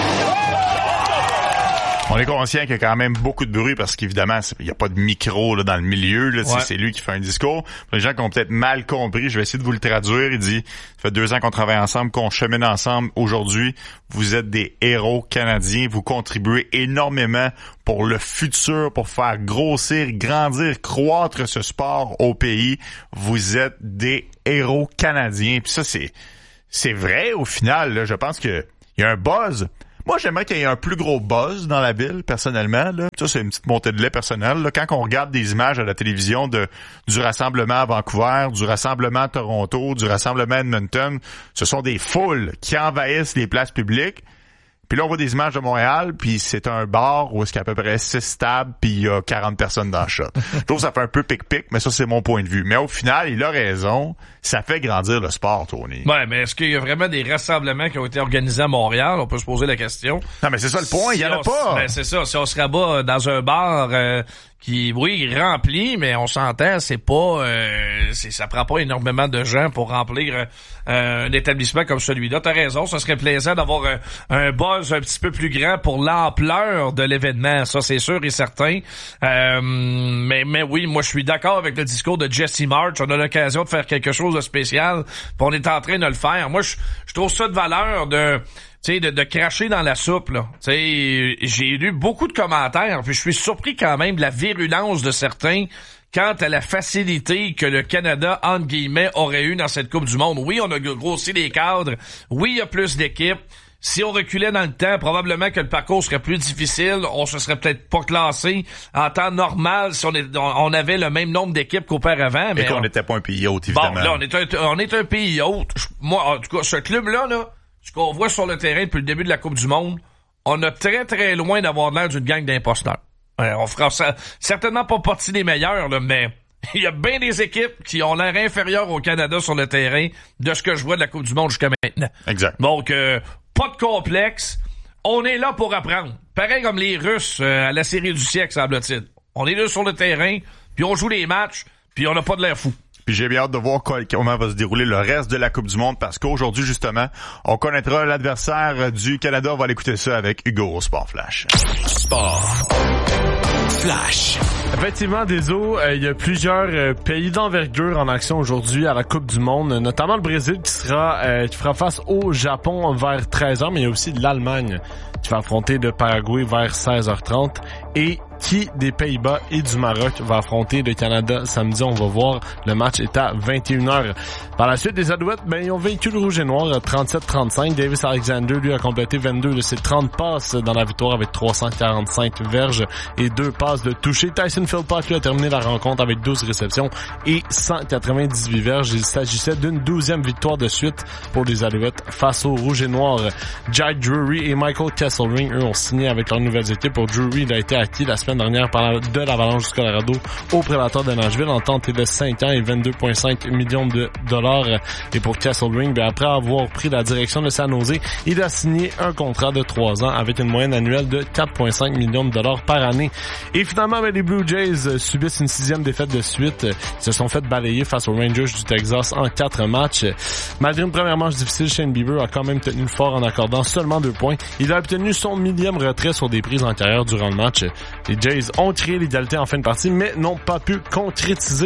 Speaker 12: On est conscient qu'il y a quand même beaucoup de bruit parce qu'évidemment, il n'y a pas de micro là, dans le milieu. Là, ouais. C'est lui qui fait un discours. Pour les gens qui ont peut-être mal compris, je vais essayer de vous le traduire. Il dit, ça fait 2 ans qu'on travaille ensemble, qu'on chemine ensemble. Aujourd'hui, vous êtes des héros canadiens. Vous contribuez énormément pour le futur, pour faire grossir, grandir, croître ce sport au pays. Vous êtes des héros canadiens. Puis ça, c'est vrai au final. Là, je pense qu'il y a un buzz. Moi, j'aimerais qu'il y ait un plus gros buzz dans la ville, personnellement. Là. Ça, c'est une petite montée de lait personnelle. Là. Quand on regarde des images à la télévision du rassemblement à Vancouver, du rassemblement à Toronto, du rassemblement à Edmonton, ce sont des foules qui envahissent les places publiques. Puis là, on voit des images de Montréal, puis c'est un bar où il y a à peu près 6 tables, puis il y a 40 personnes dans le shot. Je trouve que ça fait un peu pic-pic, mais ça, c'est mon point de vue. Mais au final, il a raison. Ça fait grandir le sport, Tony.
Speaker 6: Ouais, mais est-ce qu'il y a vraiment des rassemblements qui ont été organisés à Montréal? On peut se poser la question.
Speaker 12: Non, mais c'est ça le point, il y en a pas.
Speaker 6: Ben, c'est ça. Si on se rabat dans un bar qui, oui, rempli, mais on s'entend, c'est pas, ça prend pas énormément de gens pour remplir un établissement comme celui-là. T'as raison, ça serait plaisant d'avoir un buzz un petit peu plus grand pour l'ampleur de l'événement. Ça, c'est sûr et certain. Mais oui, moi, je suis d'accord avec le discours de Jesse March. On a l'occasion de faire quelque chose de spécial, puis on est en train de le faire. Moi, je trouve ça de valeur de cracher dans la soupe, là. Tu sais, j'ai lu beaucoup de commentaires, puis je suis surpris quand même de la virulence de certains quant à la facilité que le Canada, entre guillemets, aurait eu dans cette Coupe du Monde. Oui, on a grossi les cadres. Oui, il y a plus d'équipes. Si on reculait dans le temps, probablement que le parcours serait plus difficile. On se serait peut-être pas classé en temps normal si on avait le même nombre d'équipes qu'auparavant.
Speaker 12: Mais qu'on n'était pas un pays hôte, évidemment.
Speaker 6: Bon, là, on est un pays hôte. Moi, en tout cas, ce club-là, ce qu'on voit sur le terrain depuis le début de la Coupe du Monde, on a très, très loin d'avoir l'air d'une gang d'imposteurs. On fera certainement pas partie des meilleurs, là, mais il y a bien des équipes qui ont l'air inférieures au Canada sur le terrain de ce que je vois de la Coupe du Monde jusqu'à maintenant.
Speaker 12: Exact.
Speaker 6: Donc, pas de complexe. On est là pour apprendre. Pareil comme les Russes à la série du siècle, semble-t-il. On est là sur le terrain, puis on joue les matchs, puis on n'a pas de l'air fou.
Speaker 12: Puis j'ai bien hâte de voir comment va se dérouler le reste de la Coupe du Monde parce qu'aujourd'hui, justement, on connaîtra l'adversaire du Canada. On va l'écouter ça avec Hugo au Sport Flash.
Speaker 21: Sport Flash.
Speaker 22: Effectivement, Deso, il y a plusieurs pays d'envergure en action aujourd'hui à la Coupe du Monde, notamment le Brésil qui fera face au Japon vers 13h, mais il y a aussi l'Allemagne qui va affronter le Paraguay vers 16h30 et qui des Pays-Bas et du Maroc va affronter le Canada samedi. On va voir, le match est à 21h. Par la suite, les Alouettes, ils ont vaincu le Rouge et Noir 37-35. Davis Alexander, lui, a complété 22 de ses 30 passes dans la victoire avec 345 verges et 2 passes de toucher. Tyson Philpott, lui, a terminé la rencontre avec 12 réceptions et 198 verges. Il s'agissait d'une 12e victoire de suite pour les Alouettes face au Rouge et Noir. Jack Drury et Michael Kesselring, eux, ont signé avec leurs nouvelles équipes. Pour Drury, il a été acquis la semaine dernière de l'Avalanche du Colorado au Prédateur de Nashville. Entente est de 5 ans et 22,5 millions de dollars. Et pour Kesselring, après avoir pris la direction de San Jose, il a signé un contrat de 3 ans avec une moyenne annuelle de 4,5 millions de dollars par année. Et finalement, les Blue Jays subissent une 6e défaite de suite. Ils se sont fait balayer face aux Rangers du Texas en 4 matchs. Malgré une première manche difficile, Shane Bieber a quand même tenu le fort en accordant seulement 2 points. Il a obtenu son 1000e retrait sur des prises en carrière durant le match. Les Jays ont créé l'égalité en fin de partie, mais n'ont pas pu concrétiser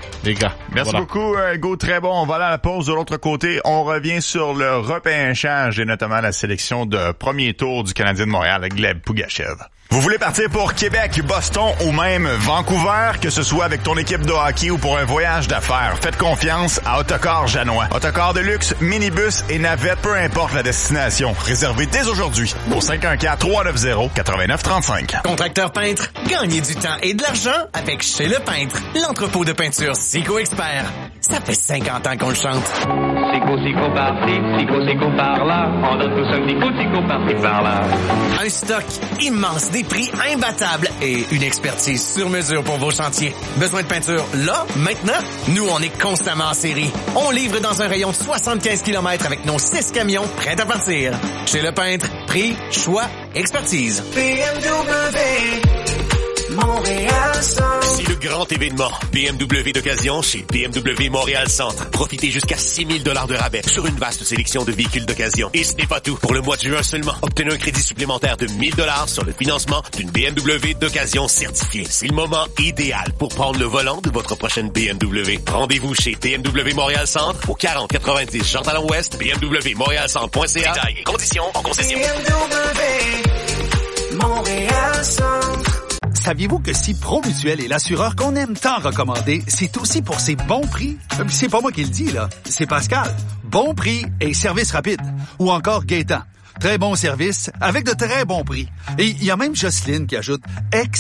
Speaker 3: les gars.
Speaker 12: Merci beaucoup, Hugo. Très bon. On va aller à la pause. De l'autre côté, on revient sur le repêchage et notamment la sélection de premier tour du Canadien de Montréal avec Gleb Pougachev. Vous voulez partir pour Québec, Boston ou même Vancouver, que ce soit avec ton équipe de hockey ou pour un voyage d'affaires, faites confiance à Autocar Janois. Autocar de luxe, minibus et navette, peu importe la destination. Réservez dès aujourd'hui au 514-390-8935.
Speaker 15: Contracteur peintre, gagnez du temps et de l'argent avec Chez Le Peintre, l'entrepôt de peinture Sico Expert. Ça fait 50 ans qu'on le chante.
Speaker 7: Sico par-ci, Sico par-là. On donne tous un petit coup, Sico par-ci, par-là.
Speaker 15: Un stock immense, des prix imbattables et une expertise sur mesure pour vos chantiers. Besoin de peinture là, maintenant? Nous, on est constamment en série. On livre dans un rayon de 75 km avec nos 6 camions prêts à partir. Chez Le Peintre, prix, choix, expertise.
Speaker 13: BMW Montréal Centre.
Speaker 21: C'est le grand événement BMW d'occasion chez BMW Montréal Centre. Profitez jusqu'à 6 000 $ de rabais sur une vaste sélection de véhicules d'occasion. Et ce n'est pas tout. Pour le mois de juin seulement, obtenez un crédit supplémentaire de 1 000 $ sur le financement d'une BMW d'occasion certifiée. C'est le moment idéal pour prendre le volant de votre prochaine BMW. Rendez-vous chez BMW Montréal Centre au 4090 Jean-Talon-Ouest, bmwmontrealcentre.ca. Détails et conditions en concession.
Speaker 13: BMW Montréal Centre.
Speaker 16: Saviez-vous que si Promutuel est l'assureur qu'on aime tant recommander, c'est aussi pour ses bons prix? C'est pas moi qui le dis, là. C'est Pascal. Bon prix et service rapide. Ou encore Gaétan. Très bon service avec de très bons prix. Et il y a même Jocelyne qui ajoute